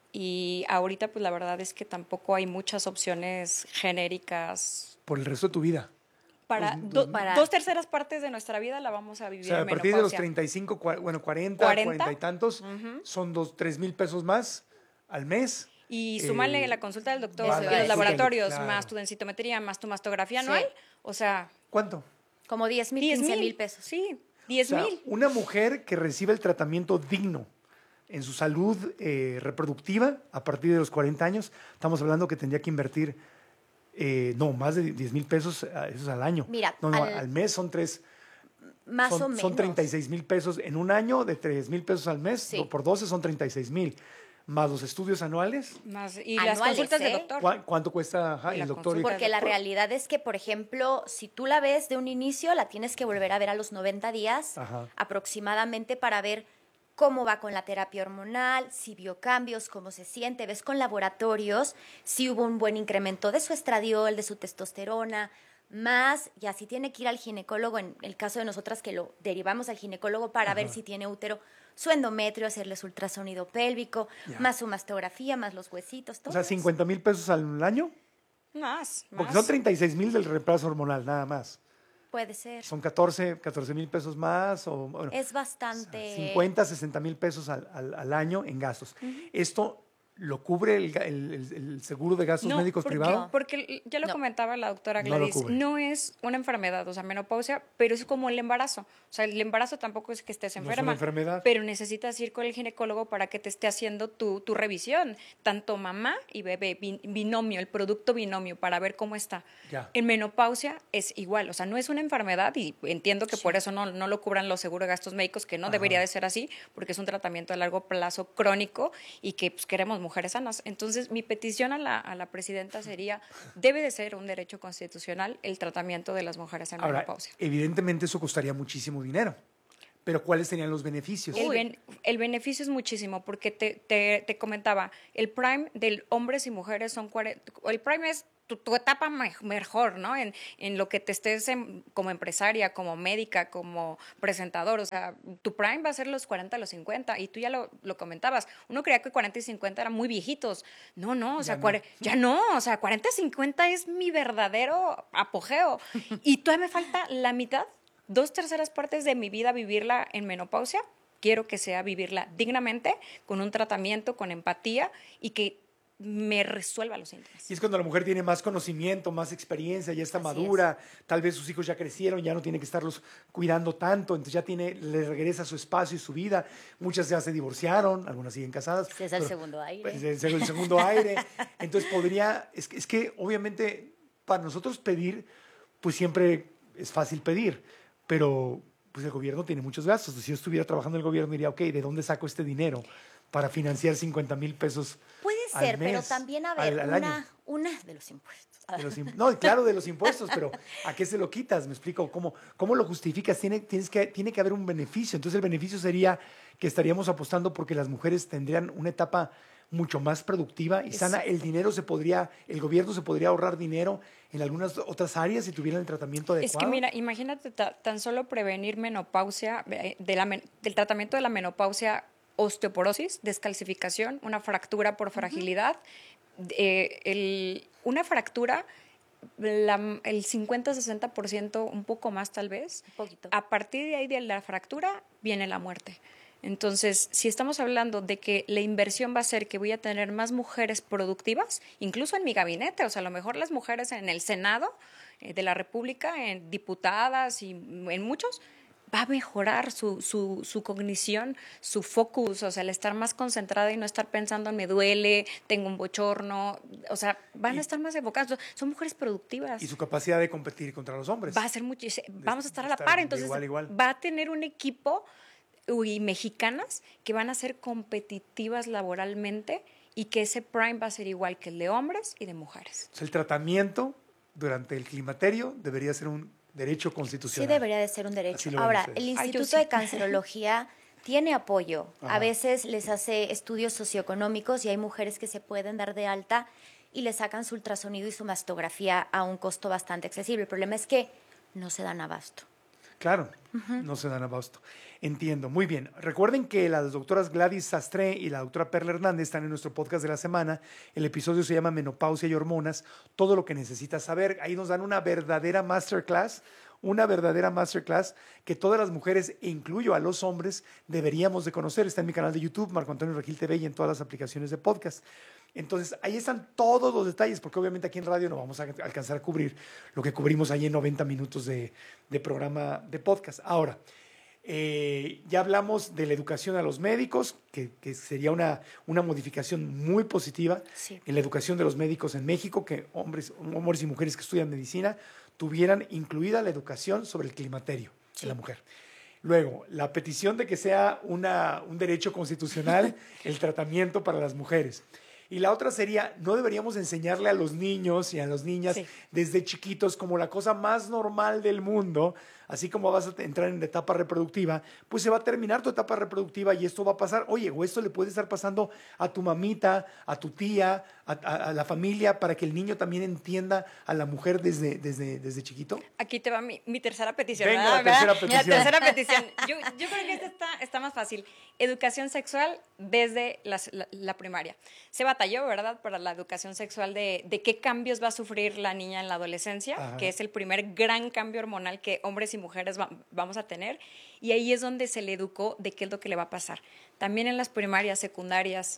Y ahorita pues la verdad es que tampoco hay muchas opciones genéricas. Por el resto de tu vida. Para, do, para dos terceras partes de nuestra vida la vamos a vivir. O sea, a en partir menopausia. de los treinta y cinco, bueno, cuarenta, cuarenta y tantos, uh-huh. son dos, tres mil pesos más al mes. Y súmale eh, la consulta del doctor, vale, y los laboratorios, claro. más tu densitometría, más tu mastografía anual. Sí. O sea. ¿Cuánto? Como diez mil, quince mil pesos. Sí, diez mil. O sea, una mujer que recibe el tratamiento digno en su salud eh, reproductiva a partir de los cuarenta años, estamos hablando que tendría que invertir. Eh, no, más de diez mil pesos eso es al año. Mira, no, no, al, al mes son tres. Más son, o menos. Son treinta y seis mil pesos en un año, de tres mil pesos al mes, sí. por doce son treinta y seis mil. Más los estudios anuales. Más, y anuales, las consultas ¿eh? del doctor. ¿Cu- ¿Cuánto cuesta ajá, el doctor? Y... Porque la realidad es que, por ejemplo, si tú la ves de un inicio, la tienes que volver a ver a los noventa días ajá. aproximadamente para ver cómo va con la terapia hormonal, si vio cambios, cómo se siente, ves con laboratorios, si hubo un buen incremento de su estradiol, de su testosterona, más, y así tiene que ir al ginecólogo, en el caso de nosotras que lo derivamos al ginecólogo para Ajá. ver si tiene útero, su endometrio, hacerles ultrasonido pélvico, ya. más su mastografía, más los huesitos, todo. O sea, cincuenta mil pesos al año. Más, Porque más. son treinta y seis mil del reemplazo hormonal, nada más. Puede ser. Son catorce mil pesos más. O, bueno, es bastante. cincuenta, sesenta mil pesos al, al, al año en gastos. Uh-huh. Esto ¿Lo cubre el, el, el seguro de gastos no, médicos porque, privado? No, porque ya lo no. comentaba la doctora Gladys, no, no es una enfermedad, o sea, menopausia, pero es como el embarazo. O sea, el embarazo tampoco es que estés enferma, no es una enfermedad. Pero necesitas ir con el ginecólogo para que te esté haciendo tu, tu revisión, tanto mamá y bebé, binomio, el producto binomio, para ver cómo está. Ya. En menopausia es igual, o sea, no es una enfermedad y entiendo que sí. por eso no, no lo cubran los seguros de gastos médicos, que no Ajá. debería de ser así, porque es un tratamiento a largo plazo crónico y que pues, queremos mujeres sanas. Entonces, Entonces, mi petición a la, a la presidenta sería, debe de ser un derecho constitucional el tratamiento de las mujeres en Ahora, menopausia. Evidentemente eso costaría muchísimo dinero, pero ¿cuáles serían los beneficios? El, ben, el beneficio es muchísimo, porque te, te, te comentaba, el prime de hombres y mujeres son cuarenta, el prime es tu, tu etapa mejor, ¿no? En, en lo que te estés en, como empresaria, como médica, como presentador. O sea, tu prime va a ser los cuarenta, los cincuenta. Y tú ya lo, lo comentabas. Uno creía que cuarenta y cincuenta eran muy viejitos. No, no, o sea, ya no, ya no o sea, cuarenta y cincuenta es mi verdadero apogeo. Y todavía me falta la mitad, dos terceras partes de mi vida vivirla en menopausia. Quiero que sea vivirla dignamente, con un tratamiento, con empatía y que me resuelva los síntomas. Y es cuando la mujer tiene más conocimiento, más experiencia, ya está Así madura, es. Tal vez sus hijos ya crecieron, ya no tiene que estarlos cuidando tanto, entonces ya tiene, le regresa su espacio y su vida. Muchas ya se divorciaron, algunas siguen casadas. Ese es el segundo aire. Pues, es el segundo aire. Entonces podría, es, es que obviamente para nosotros pedir, pues siempre es fácil pedir, pero pues el gobierno tiene muchos gastos. Si yo estuviera trabajando en el gobierno diría, ok, ¿de dónde saco este dinero para financiar cincuenta mil pesos? Puede ser, mes, pero también a ver, al, al una, una de los impuestos. De los imp no, claro, de los impuestos, pero ¿a qué se lo quitas? Me explico, ¿cómo, cómo lo justificas? Tiene, tienes que, tiene que haber un beneficio. Entonces el beneficio sería que estaríamos apostando porque las mujeres tendrían una etapa mucho más productiva y sana. El dinero se podría, el gobierno se podría ahorrar dinero en algunas otras áreas si tuvieran el tratamiento adecuado. Es que mira, imagínate tan solo prevenir menopausia, de la, del tratamiento de la menopausia, osteoporosis, descalcificación, una fractura por fragilidad, uh-huh. eh, el, una fractura, la, el cincuenta a sesenta por ciento, un poco más tal vez, un poquito. A partir de ahí de la fractura viene la muerte. Entonces, si estamos hablando de que la inversión va a ser que voy a tener más mujeres productivas, incluso en mi gabinete, o sea, a lo mejor las mujeres en el Senado eh, de la República, en diputadas y en muchos, va a mejorar su, su, su cognición, su focus, o sea, el estar más concentrada y no estar pensando en me duele, tengo un bochorno, o sea, van y, a estar más enfocadas, son mujeres productivas. Y su capacidad de competir contra los hombres. Va a ser muchísimo, vamos a estar a la par, entonces igual, igual. Va a tener un equipo y mexicanas que van a ser competitivas laboralmente y que ese prime va a ser igual que el de hombres y de mujeres. O sea, el tratamiento durante el climaterio debería ser un derecho constitucional. Sí, debería de ser un derecho. Ahora, el Instituto Ay, sí. de Cancerología tiene apoyo. Ajá. A veces les hace estudios socioeconómicos y hay mujeres que se pueden dar de alta y le sacan su ultrasonido y su mastografía a un costo bastante accesible. El problema es que no se dan abasto. Claro, uh-huh. no se dan abasto. Entiendo, muy bien. Recuerden que las doctoras Gladys Sastre y la doctora Perla Hernández están en nuestro podcast de la semana. El episodio se llama Menopausia y Hormonas, todo lo que necesitas saber. Ahí nos dan una verdadera masterclass, una verdadera masterclass que todas las mujeres, e incluyo a los hombres, deberíamos de conocer. Está en mi canal de YouTube, Marco Antonio Regil T V, y en todas las aplicaciones de podcast. Entonces, ahí están todos los detalles, porque obviamente aquí en radio no vamos a alcanzar a cubrir lo que cubrimos ahí en noventa minutos de, de programa de podcast. Ahora, eh, ya hablamos de la educación a los médicos, que, que sería una, una modificación muy positiva sí. en la educación de los médicos en México, que hombres, hombres y mujeres que estudian medicina tuvieran incluida la educación sobre el climaterio sí. de la mujer. Luego, la petición de que sea una, un derecho constitucional el tratamiento para las mujeres. Y la otra sería, no deberíamos enseñarle a los niños y a las niñas sí. desde chiquitos como la cosa más normal del mundo, así como vas a entrar en la etapa reproductiva, pues se va a terminar tu etapa reproductiva y esto va a pasar. Oye, o esto le puede estar pasando a tu mamita, a tu tía, a, a, a la familia, para que el niño también entienda a la mujer desde, desde, desde chiquito. Aquí te va mi, mi tercera petición. Venga, la tercera petición. La tercera petición. Yo, yo creo que esta está, está más fácil. Educación sexual desde la, la, la primaria. Se batalló, ¿verdad?, para la educación sexual de, de qué cambios va a sufrir la niña en la adolescencia, Ajá. que es el primer gran cambio hormonal que hombres y mujeres va, vamos a tener, y ahí es donde se le educó de qué es lo que le va a pasar. También en las primarias, secundarias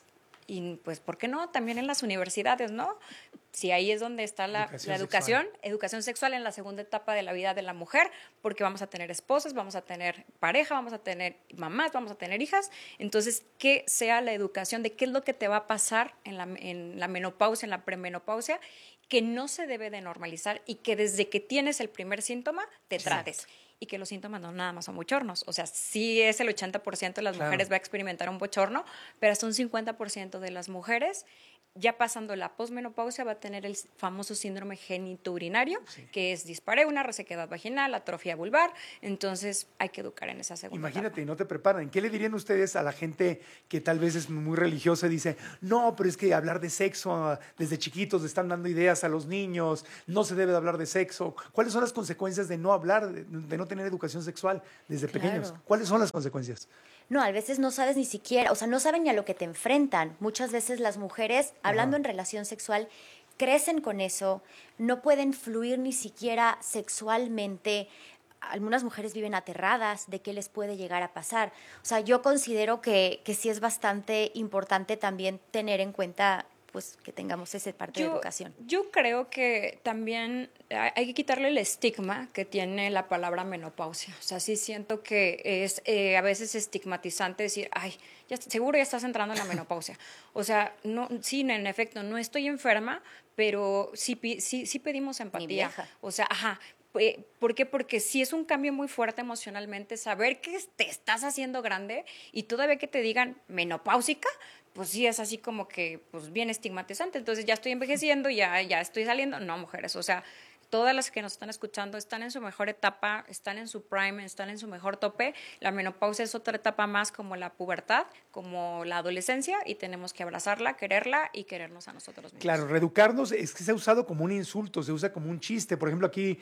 y pues, ¿por qué no? También en las universidades, ¿no? Si ahí es donde está la educación, la educación, sexual. educación sexual en la segunda etapa de la vida de la mujer, porque vamos a tener esposas, vamos a tener pareja, vamos a tener mamás, vamos a tener hijas. Entonces, que sea la educación de qué es lo que te va a pasar en la, en la menopausia, en la premenopausia, que no se debe de normalizar y que desde que tienes el primer síntoma te trates. Exacto. Y que los síntomas no nada más son bochornos. O sea, sí es el ochenta por ciento de las claro. mujeres va a experimentar un bochorno, pero hasta un cincuenta por ciento de las mujeres, ya pasando la posmenopausia, va a tener el famoso síndrome genitourinario, sí. que es dispareunia, una resequedad vaginal, atrofia vulvar. Entonces, hay que educar en esa segunda Imagínate, etapa. no te preparan. ¿Qué le dirían ustedes a la gente que tal vez es muy religiosa y dice, no, pero es que hablar de sexo desde chiquitos, le están dando ideas a los niños, no se debe de hablar de sexo? ¿Cuáles son las consecuencias de no hablar, de, de no tener educación sexual desde claro. pequeños? ¿Cuáles son las consecuencias? No, a veces no sabes ni siquiera, o sea, no saben ni a lo que te enfrentan. Muchas veces las mujeres, hablando Ajá. en relación sexual, crecen con eso, no pueden fluir ni siquiera sexualmente. Algunas mujeres viven aterradas de qué les puede llegar a pasar. O sea, yo considero que, que sí es bastante importante también tener en cuenta pues que tengamos esa parte yo, de educación. Yo creo que también hay que quitarle el estigma que tiene la palabra menopausia. O sea, sí siento que es eh, a veces estigmatizante decir, ay, ya, seguro ya estás entrando en la menopausia. O sea, no, sí, en efecto, no estoy enferma, pero sí, sí, sí pedimos empatía. Mi vieja. O sea, ajá. ¿Por qué? Porque sí es un cambio muy fuerte emocionalmente saber que te estás haciendo grande y todavía que te digan menopáusica, pues sí es así como que pues bien estigmatizante. Entonces ya estoy envejeciendo, ya, ya estoy saliendo. No, mujeres, o sea, todas las que nos están escuchando están en su mejor etapa, están en su prime, están en su mejor tope. La menopausia es otra etapa más como la pubertad, como la adolescencia, y tenemos que abrazarla, quererla y querernos a nosotros mismos. Claro, reeducarnos es que se ha usado como un insulto, se usa como un chiste. Por ejemplo, aquí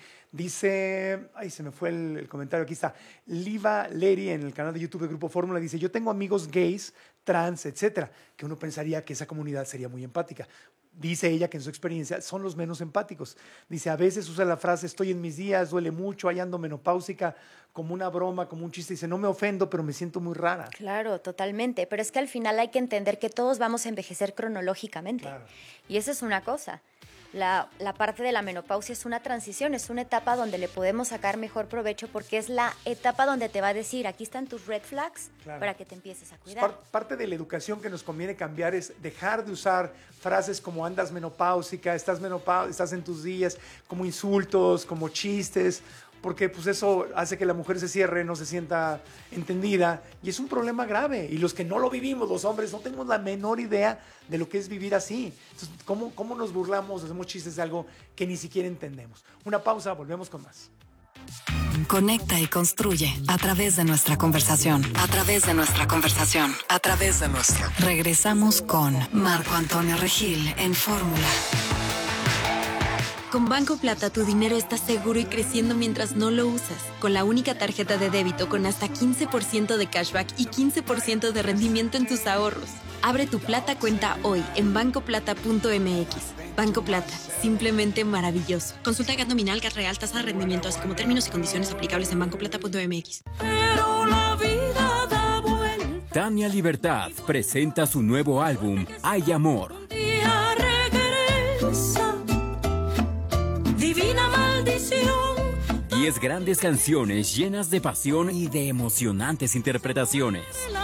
dice, ay, se me fue el, el comentario, aquí está, Liva Leri en el canal de YouTube de Grupo Fórmula, dice, yo tengo amigos gays, trans, etcétera, que uno pensaría que esa comunidad sería muy empática. Dice ella que en su experiencia son los menos empáticos. Dice, a veces usa la frase, estoy en mis días, duele mucho, ahí ando menopáusica, como una broma, como un chiste. Dice, no me ofendo, pero me siento muy rara. Claro, totalmente. Pero es que al final hay que entender que todos vamos a envejecer cronológicamente. Claro. Y esa es una cosa. La, la parte de la menopausia es una transición, es una etapa donde le podemos sacar mejor provecho porque es la etapa donde te va a decir, aquí están tus red flags, claro, para que te empieces a cuidar. Par- parte de la educación que nos conviene cambiar es dejar de usar frases como andas menopáusica, estás, menopau- estás en tus días, como insultos, como chistes, porque pues eso hace que la mujer se cierre, no se sienta entendida, y es un problema grave. Y los que no lo vivimos, los hombres, no tenemos la menor idea de lo que es vivir así. Entonces, ¿cómo, cómo nos burlamos, hacemos chistes de algo que ni siquiera entendemos? Una pausa, volvemos con más. Conecta y construye a través de nuestra conversación, a través de nuestra conversación, a través de nuestra. Regresamos con Marco Antonio Regil en Fórmula. Con Banco Plata tu dinero está seguro y creciendo mientras no lo usas. Con la única tarjeta de débito con hasta quince por ciento de cashback y quince por ciento de rendimiento en tus ahorros. Abre tu Plata cuenta hoy en banco plata punto m x. Banco Plata, simplemente maravilloso. Consulta G A T nominal, G A T real, tasa de rendimiento, así como términos y condiciones aplicables en banco plata punto m x. Pero la vida da vuelta. Tania Libertad presenta su nuevo álbum, Hay Amor. Día regresa. Divina maldición. Diez grandes canciones llenas de pasión y de emocionantes interpretaciones.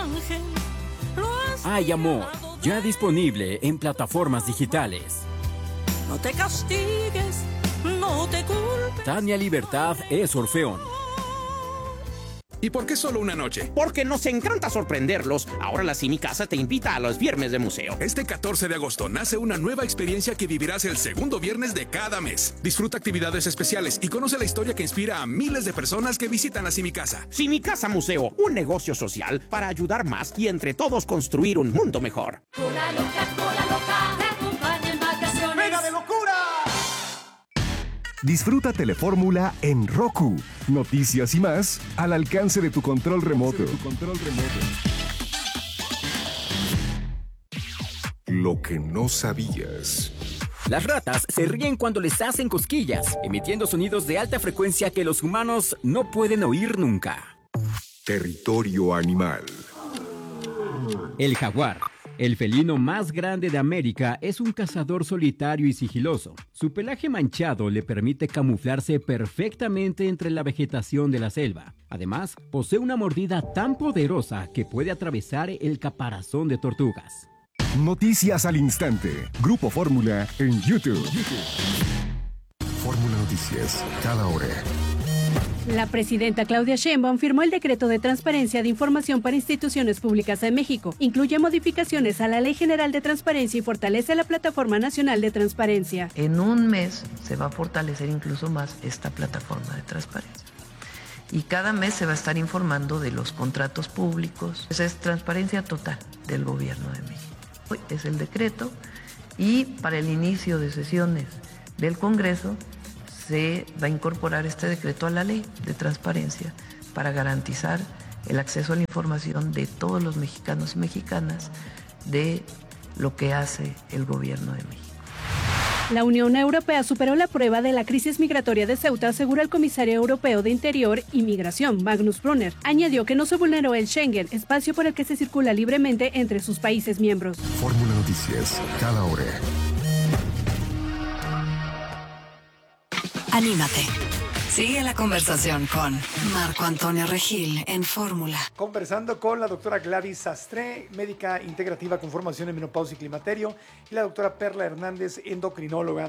Hay Amor, ya disponible en plataformas digitales. No te castigues, no te culpes. Tania Libertad es Orfeón. ¿Y por qué solo una noche? Porque nos encanta sorprenderlos. Ahora la Cinicasa te invita a los viernes de museo. Este catorce de agosto nace una nueva experiencia que vivirás el segundo viernes de cada mes. Disfruta actividades especiales y conoce la historia que inspira a miles de personas que visitan la Cinicasa. Cinicasa Museo, un negocio social para ayudar más y entre todos construir un mundo mejor. Cola loca, cola loca, te acompaña en vacaciones. ¡Venga de locura! Disfruta Telefórmula en Roku. Noticias y más al alcance de tu control remoto. Tu control remoto. Lo que no sabías. Las ratas se ríen cuando les hacen cosquillas, emitiendo sonidos de alta frecuencia que los humanos no pueden oír nunca. Territorio animal. El jaguar, El felino más grande de América es un cazador solitario y sigiloso. Su pelaje manchado le permite camuflarse perfectamente entre la vegetación de la selva. Además, posee una mordida tan poderosa que puede atravesar el caparazón de tortugas. Noticias al instante. Grupo Fórmula en YouTube. Fórmula Noticias, cada hora. La presidenta Claudia Sheinbaum firmó el decreto de transparencia de información para instituciones públicas en México. Incluye modificaciones a la Ley General de Transparencia y fortalece la Plataforma Nacional de Transparencia. En un mes se va a fortalecer incluso más esta plataforma de transparencia. Y cada mes se va a estar informando de los contratos públicos. Esa es transparencia total del gobierno de México. Hoy es el decreto y para el inicio de sesiones del Congreso se va a incorporar este decreto a la ley de transparencia para garantizar el acceso a la información de todos los mexicanos y mexicanas de lo que hace el gobierno de México. La Unión Europea superó la prueba de la crisis migratoria de Ceuta, asegura el comisario europeo de Interior y Migración, Magnus Brunner. Añadió que no se vulneró el Schengen, espacio por el que se circula libremente entre sus países miembros. Fórmula Noticias, cada hora. Anímate. Sigue la conversación con Marco Antonio Regil en Fórmula. Conversando con la doctora Gladys Sastre, médica integrativa con formación en menopausia y climaterio, y la doctora Perla Hernández, endocrinóloga,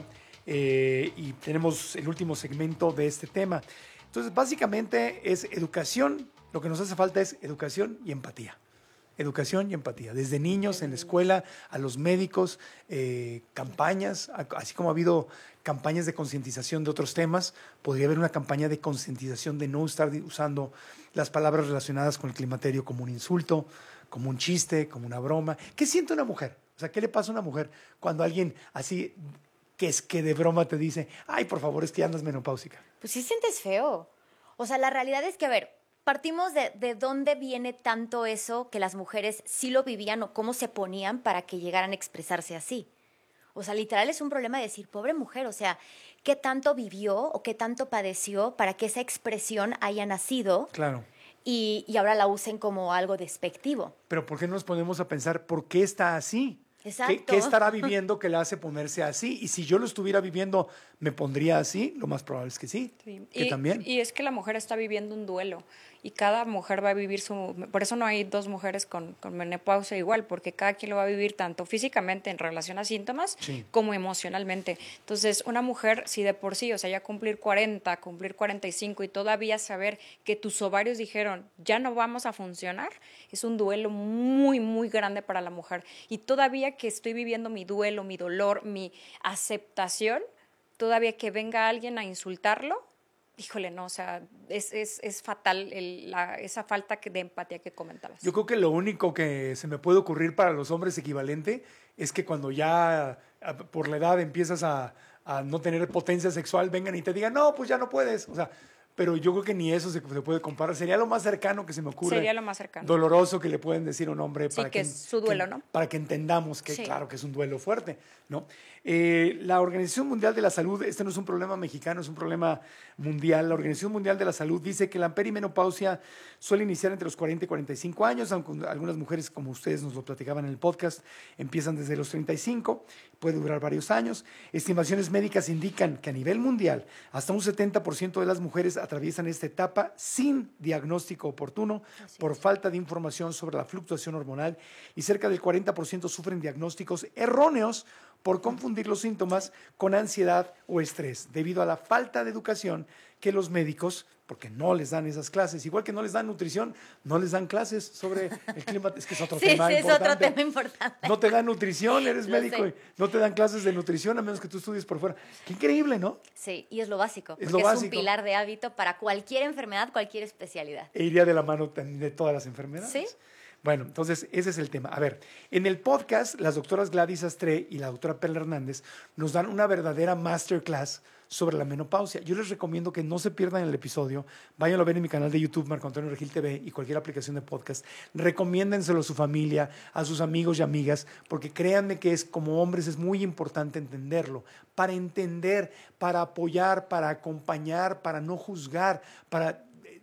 eh, y tenemos el último segmento de este tema. Entonces, básicamente es educación, lo que nos hace falta es educación y empatía. Educación y empatía, desde niños en la escuela, a los médicos, eh, campañas, así como ha habido campañas de concientización de otros temas, podría haber una campaña de concientización de no estar usando las palabras relacionadas con el climaterio como un insulto, como un chiste, como una broma. ¿Qué siente una mujer? O sea, ¿qué le pasa a una mujer cuando alguien así, que es que de broma te dice, ay, por favor, es que ya andas menopáusica? Pues sí sientes feo. O sea, la realidad es que, a ver, partimos de, de dónde viene tanto eso que las mujeres sí lo vivían o cómo se ponían para que llegaran a expresarse así. O sea, literal es un problema de decir, pobre mujer, o sea, ¿qué tanto vivió o qué tanto padeció para que esa expresión haya nacido? Claro. Y, y ahora la usen como algo despectivo. Pero ¿por qué no nos ponemos a pensar por qué está así? Exacto. ¿Qué, ¿Qué estará viviendo que le hace ponerse así? Y si yo lo estuviera viviendo, ¿me pondría así? Lo más probable es que sí, sí. que y, también. Y es que la mujer está viviendo un duelo y cada mujer va a vivir su... Por eso no hay dos mujeres con, con menopausia igual, porque cada quien lo va a vivir tanto físicamente en relación a síntomas sí. como emocionalmente. Entonces, una mujer, si de por sí, o sea, ya cumplir cuarenta, cumplir cuarenta y cinco y todavía saber que tus ovarios dijeron, ya no vamos a funcionar, es un duelo muy, muy grande para la mujer. Y todavía que estoy viviendo mi duelo, mi dolor, mi aceptación, todavía que venga alguien a insultarlo, híjole, no, o sea, es, es, es fatal el, la, esa falta de empatía que comentabas. Yo creo que lo único que se me puede ocurrir para los hombres equivalente es que cuando ya por la edad empiezas a, a no tener potencia sexual, vengan y te digan, no, pues ya no puedes, o sea, pero yo creo que ni eso se, se puede comparar. Sería lo más cercano que se me ocurre. Sería lo más cercano. Doloroso que le pueden decir a un hombre. Sí, para que, que es su duelo, que, ¿no? Para que entendamos que, sí. claro, que es un duelo fuerte, ¿no? Eh, la Organización Mundial de la Salud, este no es un problema mexicano, es un problema mundial. La Organización Mundial de la Salud dice que la perimenopausia suele iniciar entre los cuarenta y cuarenta y cinco años, aunque algunas mujeres, como ustedes nos lo platicaban en el podcast, empiezan desde los treinta y cinco, puede durar varios años. Estimaciones médicas indican que a nivel mundial, hasta un setenta por ciento de las mujeres atraviesan esta etapa sin diagnóstico oportuno por falta de información sobre la fluctuación hormonal y cerca del cuarenta por ciento sufren diagnósticos erróneos por confundir los síntomas con ansiedad o estrés, debido a la falta de educación que los médicos, porque no les dan esas clases, igual que no les dan nutrición, no les dan clases sobre el clima, es que es otro sí, tema sí, importante. es otro tema importante. No te dan nutrición, eres médico, sé. y no te dan clases de nutrición a menos que tú estudies por fuera. Qué increíble, ¿no? Sí, y es lo básico, Es porque lo es básico. un pilar de hábito para cualquier enfermedad, cualquier especialidad. E iría de la mano de todas las enfermedades. Sí. Bueno, entonces ese es el tema. A ver, en el podcast, las doctoras Gladys Sastre y la doctora Perla Hernández nos dan una verdadera masterclass sobre la menopausia. Yo les recomiendo que no se pierdan el episodio. Váyanlo a ver en mi canal de YouTube, Marco Antonio Regil T V, y cualquier aplicación de podcast. Recomiéndenselo a su familia, a sus amigos y amigas, porque créanme que es, como hombres es muy importante entenderlo. Para entender, para apoyar, para acompañar, para no juzgar, para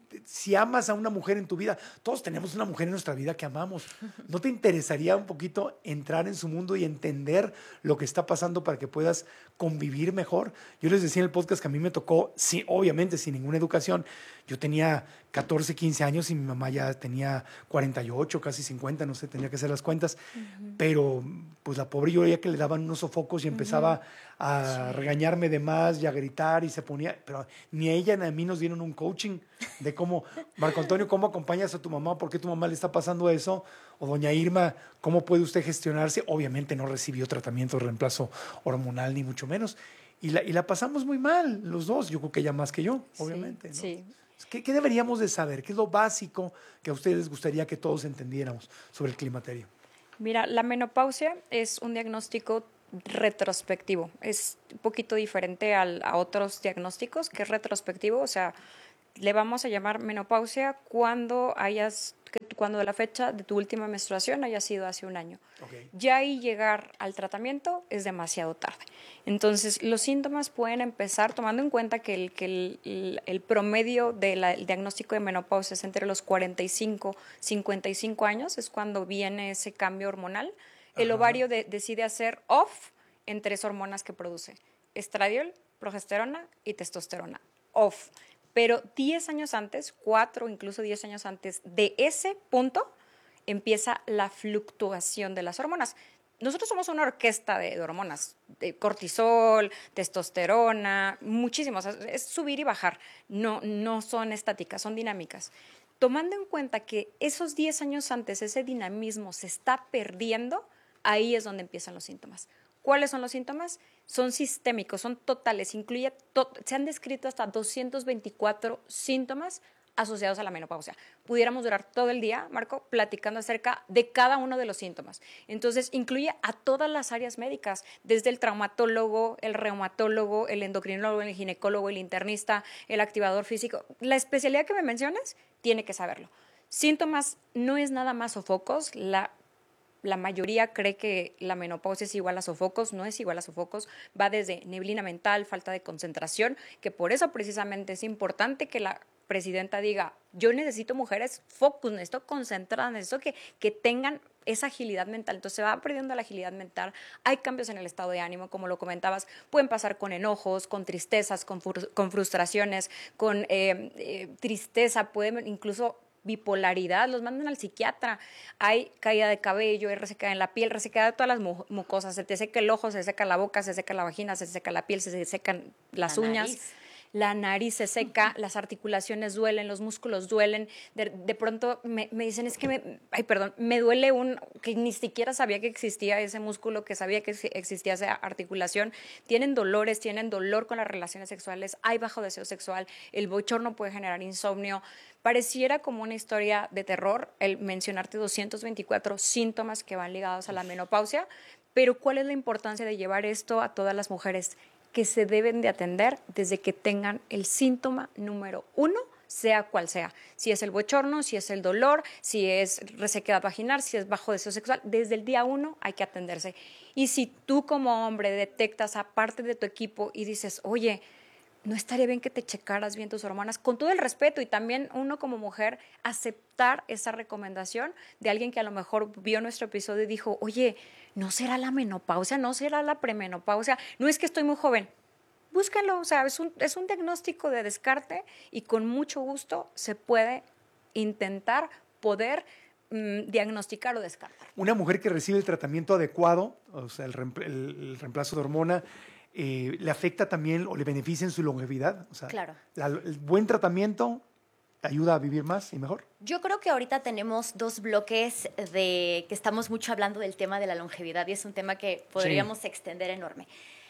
si amas a una mujer en tu vida, todos tenemos una mujer en nuestra vida que amamos. ¿No te interesaría un poquito entrar en su mundo y entender lo que está pasando para que puedas convivir mejor? Yo les decía en el podcast que a mí me tocó, sí, obviamente sin ninguna educación. Yo tenía catorce, quince años y mi mamá ya tenía cuarenta y ocho, casi cincuenta, no sé, tenía que hacer las cuentas. Uh-huh. Pero pues la pobre yo veía que le daban unos sofocos y empezaba uh-huh. a sí. regañarme de más y a gritar y se ponía... Pero ni a ella ni a mí nos dieron un coaching de cómo, Marco Antonio, ¿cómo acompañas a tu mamá? ¿Por qué tu mamá le está pasando eso? O doña Irma, ¿cómo puede usted gestionarse? Obviamente no recibió tratamiento de reemplazo hormonal, ni mucho menos. Y la, y la pasamos muy mal, los dos. Yo creo que ella más que yo, obviamente. Sí, ¿no? sí. ¿Qué, ¿Qué deberíamos de saber? ¿Qué es lo básico que a ustedes les gustaría que todos entendiéramos sobre el climaterio? Mira, la menopausia es un diagnóstico retrospectivo. Es un poquito diferente al, a otros diagnósticos, que es retrospectivo. O sea, le vamos a llamar menopausia cuando hayas, cuando la fecha de tu última menstruación haya sido hace un año. Okay. Ya ahí llegar al tratamiento es demasiado tarde. Entonces, los síntomas pueden empezar, tomando en cuenta que el, que el, el, el promedio del de diagnóstico de menopausia es entre los cuarenta y cinco y cincuenta y cinco años, es cuando viene ese cambio hormonal. Ajá. El ovario de, decide hacer off en tres hormonas que produce: estradiol, progesterona y testosterona. Off. Pero diez años antes, cuatro, incluso diez años antes de ese punto, empieza la fluctuación de las hormonas. Nosotros somos una orquesta de, de hormonas, de cortisol, testosterona, muchísimos. Es subir y bajar. No, no son estáticas, son dinámicas. Tomando en cuenta que esos diez años antes ese dinamismo se está perdiendo, ahí es donde empiezan los síntomas. ¿Cuáles son los síntomas? Son sistémicos, son totales. Incluye to- se han descrito hasta doscientos veinticuatro síntomas asociados a la menopausia. Pudiéramos durar todo el día, Marco, platicando acerca de cada uno de los síntomas. Entonces, incluye a todas las áreas médicas, desde el traumatólogo, el reumatólogo, el endocrinólogo, el ginecólogo, el internista, el activador físico. La especialidad que me menciones, tiene que saberlo. Síntomas no es nada más sofocos. La La mayoría cree que la menopausia es igual a sofocos, no es igual a sofocos, va desde neblina mental, falta de concentración, que por eso precisamente es importante que la presidenta diga, yo necesito mujeres focus, necesito concentradas, necesito que, que tengan esa agilidad mental. Entonces se va perdiendo la agilidad mental, hay cambios en el estado de ánimo, como lo comentabas, pueden pasar con enojos, con tristezas, con, fr- con frustraciones, con eh, eh, tristeza, pueden incluso bipolaridad, los mandan al psiquiatra, hay caída de cabello, hay resequedad en la piel, resequedad de todas las mu- mucosas, se te seca el ojo, se seca la boca, se seca la vagina, se seca la piel, se secan las la uñas. Nariz. La nariz se seca, las articulaciones duelen, los músculos duelen. De, de pronto me, me dicen, es que, me, ay, perdón, me duele un, que ni siquiera sabía que existía ese músculo, que sabía que existía esa articulación. Tienen dolores, tienen dolor con las relaciones sexuales, hay bajo deseo sexual, el bochorno puede generar insomnio. Pareciera como una historia de terror el mencionarte doscientos veinticuatro síntomas que van ligados a la menopausia, pero ¿cuál es la importancia de llevar esto a todas las mujeres? Que se deben de atender desde que tengan el síntoma número uno, sea cual sea. Si es el bochorno, si es el dolor, si es resequedad vaginal, si es bajo deseo sexual, desde el día uno hay que atenderse. Y si tú como hombre detectas a parte de tu equipo y dices, oye, no estaría bien que te checaras bien tus hormonas, con todo el respeto, y también uno como mujer aceptar esa recomendación de alguien que a lo mejor vio nuestro episodio y dijo, oye, ¿no será la menopausia? ¿No será la premenopausia? No es que estoy muy joven. Búscalo, o sea, es un, es un diagnóstico de descarte y con mucho gusto se puede intentar poder mmm, diagnosticar o descartar. Una mujer que recibe el tratamiento adecuado, o sea, el, reempl- el, el reemplazo de hormona, Eh, ¿le afecta también o le beneficia en su longevidad? O sea, claro. La, el buen tratamiento ayuda a vivir más y mejor. Yo creo que ahorita tenemos dos bloques de que estamos mucho hablando del tema de la longevidad y es un tema que podríamos sí. extender enorme.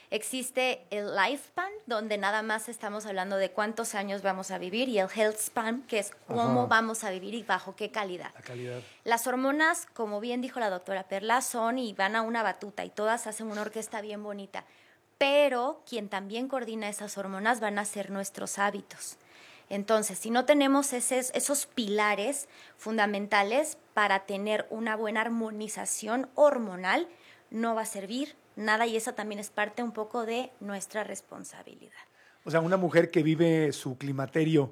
Existe el lifespan, donde nada más estamos hablando de cuántos años vamos a vivir, y el health span, que es cómo Ajá. vamos a vivir y bajo qué calidad. La calidad. Las hormonas, como bien dijo la doctora Perla, son y van a una batuta y todas hacen una orquesta bien bonita. Pero quien también coordina esas hormonas van a ser nuestros hábitos. Entonces, si no tenemos esos, esos pilares fundamentales para tener una buena armonización hormonal, no va a servir nada, y eso también es parte un poco de nuestra responsabilidad. O sea, una mujer que vive su climaterio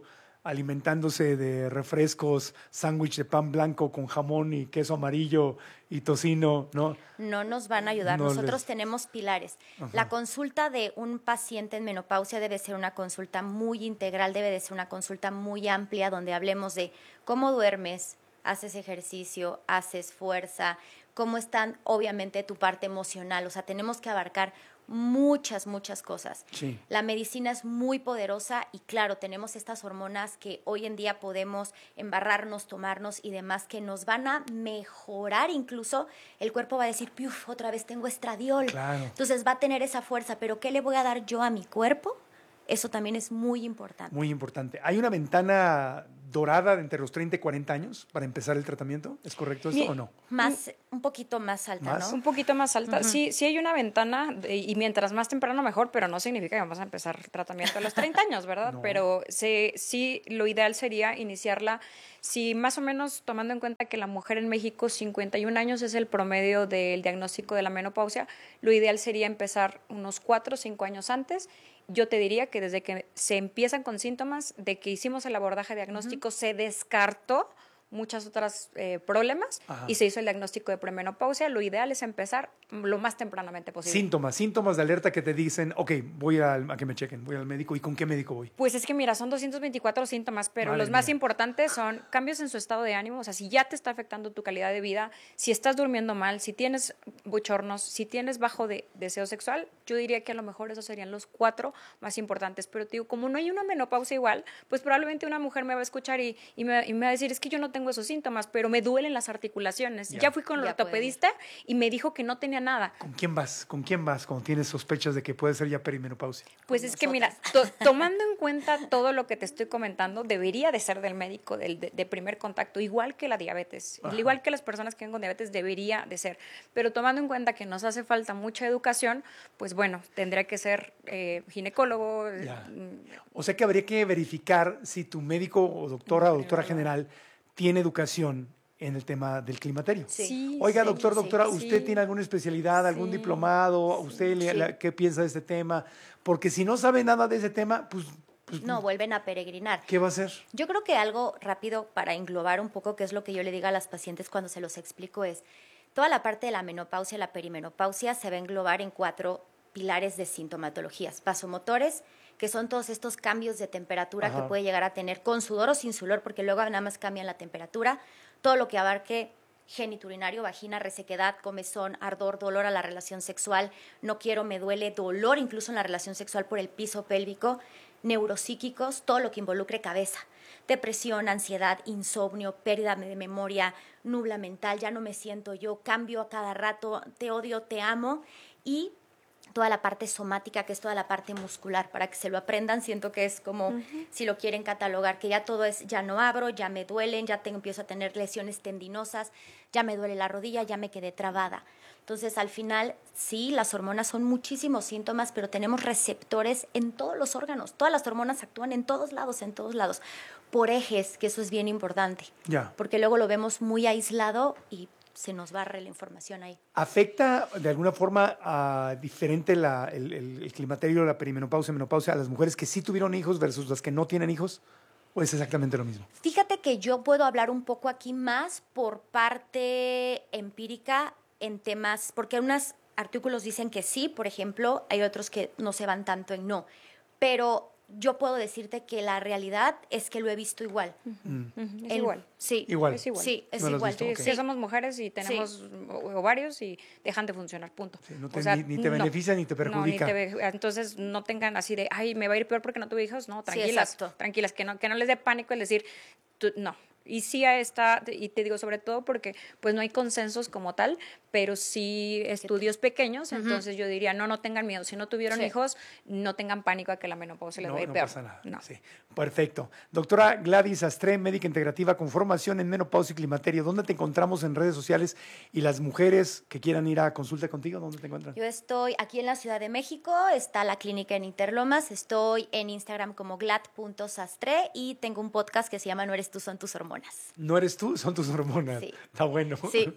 alimentándose de refrescos, sándwich de pan blanco con jamón y queso amarillo y tocino, ¿no? No nos van a ayudar. No Nosotros les... tenemos pilares. Ajá. La consulta de un paciente en menopausia debe ser una consulta muy integral, debe de ser una consulta muy amplia donde hablemos de cómo duermes, haces ejercicio, haces fuerza, cómo están obviamente tu parte emocional. O sea, tenemos que abarcar muchas, muchas cosas. Sí. La medicina es muy poderosa y claro, tenemos estas hormonas que hoy en día podemos embarrarnos, tomarnos y demás que nos van a mejorar. Incluso el cuerpo va a decir, ¡piuf! Otra vez tengo estradiol. Claro. Entonces va a tener esa fuerza, pero ¿qué le voy a dar yo a mi cuerpo? Eso también es muy importante. Muy importante. ¿Hay una ventana dorada de entre los treinta y cuarenta años para empezar el tratamiento? ¿Es correcto esto Bien. o no? Más, un poquito más alta, ¿Más? ¿no? Un poquito más alta. Ujú. Sí, sí hay una ventana de- y mientras más temprano mejor, pero no significa que vamos a empezar el tratamiento a los treinta años, ¿verdad? No. Pero se, sí, lo ideal sería iniciarla, si más o menos tomando en cuenta que la mujer en México cincuenta y un años es el promedio del diagnóstico de la menopausia, lo ideal sería empezar unos cuatro o cinco años antes. Yo te diría que desde que se empiezan con síntomas, de que hicimos el abordaje diagnóstico, uh-huh. se descartó muchos otros eh, problemas Ajá. y se hizo el diagnóstico de premenopausia. Lo ideal es empezar lo más tempranamente posible. Síntomas, síntomas de alerta que te dicen, ok, voy al- a que me chequen, voy al médico. ¿Y con qué médico voy? Pues es que mira, son doscientos veinticuatro síntomas, pero Madre los más mía. importantes son cambios en su estado de ánimo, o sea, si ya te está afectando tu calidad de vida, si estás durmiendo mal, si tienes bochornos, si tienes bajo de deseo sexual, yo diría que a lo mejor esos serían los cuatro más importantes. Pero te digo, como no hay una menopausia igual, pues probablemente una mujer me va a escuchar y, y, me, y me va a decir, es que yo no tengo esos síntomas, pero me duelen las articulaciones. Ya. Ya, fui con el Ya ortopedista y me dijo que no tenía nada. ¿Con quién vas? ¿Con quién vas cuando tienes sospechas de que puede ser ya perimenopausia? Pues es que mira, to- tomando en cuenta todo lo que te estoy comentando, debería de ser del médico del, de, de primer contacto, igual que la diabetes, Ajá. igual que las personas que tienen con diabetes debería de ser. Pero tomando en cuenta que nos hace falta mucha educación, pues bueno, tendría que ser eh, ginecólogo. Ya. mm, O sea que habría que verificar si tu médico o doctora o doctora general tiene educación en el tema del climaterio. Sí. Sí, Oiga, sí, doctor, sí, doctora, sí. ¿usted tiene alguna especialidad, algún Sí, diplomado? ¿Usted le- sí. la- qué piensa de este tema? Porque si no sabe nada de ese tema, pues, pues No, vuelven a peregrinar. ¿qué va a hacer? Yo creo que algo rápido para englobar un poco, que es lo que yo le digo a las pacientes cuando se los explico, es toda la parte de la menopausia, la perimenopausia, se va a englobar en cuatro pilares de sintomatologías. Vasomotores, que son todos estos cambios de temperatura Ajá. que puede llegar a tener con sudor o sin sudor, porque luego nada más cambian la temperatura. Todo lo que abarque geniturinario, vagina, resequedad, comezón, ardor, dolor a la relación sexual, no quiero, me duele, dolor incluso en la relación sexual por el piso pélvico, neuropsíquicos, todo lo que involucre cabeza, depresión, ansiedad, insomnio, pérdida de memoria, nubla mental, ya no me siento yo, cambio a cada rato, te odio, te amo, y toda la parte somática, que es toda la parte muscular, para que se lo aprendan. Siento que es como, uh-huh. si lo quieren catalogar, que ya todo es, ya no abro, ya me duelen, ya tengo, empiezo a tener lesiones tendinosas, ya me duele la rodilla, ya me quedé trabada. Entonces, al final, sí, las hormonas son muchísimos síntomas, pero tenemos receptores en todos los órganos. Todas las hormonas actúan en todos lados, en todos lados, por ejes, que eso es bien importante. Ya. Porque luego lo vemos muy aislado y se nos barre la información ahí. ¿Afecta de alguna forma uh, diferente la, el, el, el climaterio, la perimenopausia, menopausia a las mujeres que sí tuvieron hijos versus las que no tienen hijos? ¿O es exactamente lo mismo? Fíjate que yo puedo hablar un poco aquí más por parte empírica en temas, porque unos artículos dicen que sí, por ejemplo, hay otros que no se van tanto en no, pero yo puedo decirte que la realidad es que lo he visto igual. Uh-huh. Uh-huh. Es El, igual. Sí. Igual. Es igual. Sí, es ¿No lo has igual. visto? Sí, Okay. sí, somos mujeres y tenemos Sí. ovarios y dejan de funcionar, punto. Sí, no te, O sea, ni, ni te no. beneficia ni te perjudica. No, ni te, entonces no tengan así de, ay, me va a ir peor porque no tuve hijos. No, Sí, tranquilas, exacto. tranquilas, que no, que no les dé pánico el decir, tú, no. Y sí a esta, y te digo sobre todo porque pues no hay consensos como tal, pero sí estudios pequeños, Uh-huh. entonces yo diría, no, no tengan miedo, si no tuvieron Sí. hijos, no tengan pánico a que la menopausia les No, vaya a ir no peor. pasa nada. No. Sí. Perfecto. Doctora Gladys Astré, médica integrativa con formación en menopausia y climaterio. ¿Dónde te encontramos en redes sociales? Y las mujeres que quieran ir a consulta contigo, ¿dónde te encuentran? Yo estoy aquí en la Ciudad de México, está la clínica en Interlomas, estoy en Instagram como glad punto sastre y tengo un podcast que se llama No eres tú, son tus hormonas. No eres tú, son tus hormonas. Sí. Está bueno. Sí.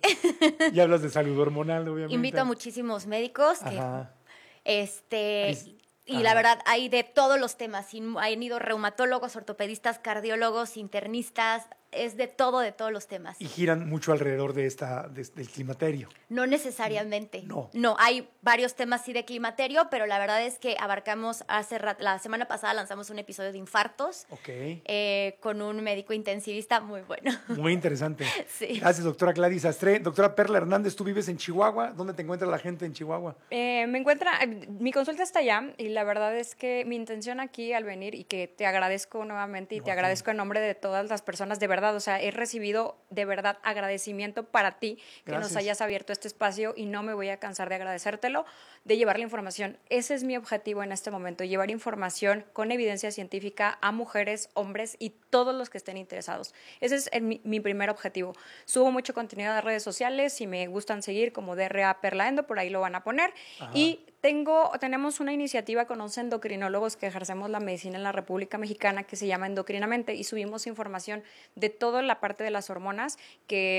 Y hablas de salud hormonal, obviamente. Invito a muchísimos médicos que Ajá. este Ahí- Y Ajá. la verdad, hay de todos los temas. Y han ido reumatólogos, ortopedistas, cardiólogos, internistas. Es de todo, de todos los temas. Y giran mucho alrededor de esta, de- del climaterio. No necesariamente. No. No, hay varios temas sí de climaterio, pero la verdad es que abarcamos, hace rat- la semana pasada lanzamos un episodio de infartos Ok. eh, con un médico intensivista muy bueno. Muy interesante. Sí. Gracias, doctora Gladys Astre. Doctora Perla Hernández, tú vives en Chihuahua. ¿Dónde te encuentra la gente en Chihuahua? Eh, me encuentra, eh, mi consulta está allá y la verdad es que mi intención aquí al venir y que te agradezco nuevamente y No, te a ti. agradezco en nombre de todas las personas, de verdad, o sea, he recibido de verdad agradecimiento para ti que Gracias. nos hayas abierto este espacio y no me voy a cansar de agradecértelo, de llevar la información. Ese es mi objetivo en este momento, llevar información con evidencia científica a mujeres, hombres y todos los que estén interesados. Ese es el- mi, mi primer objetivo. Subo mucho contenido a las redes sociales, si me gustan seguir como D R A Perla Endo, por ahí lo van a poner. Ajá. Y tengo, tenemos una iniciativa con once endocrinólogos que ejercemos la medicina en la República Mexicana que se llama Endocrinamente y subimos información de toda la parte de las hormonas que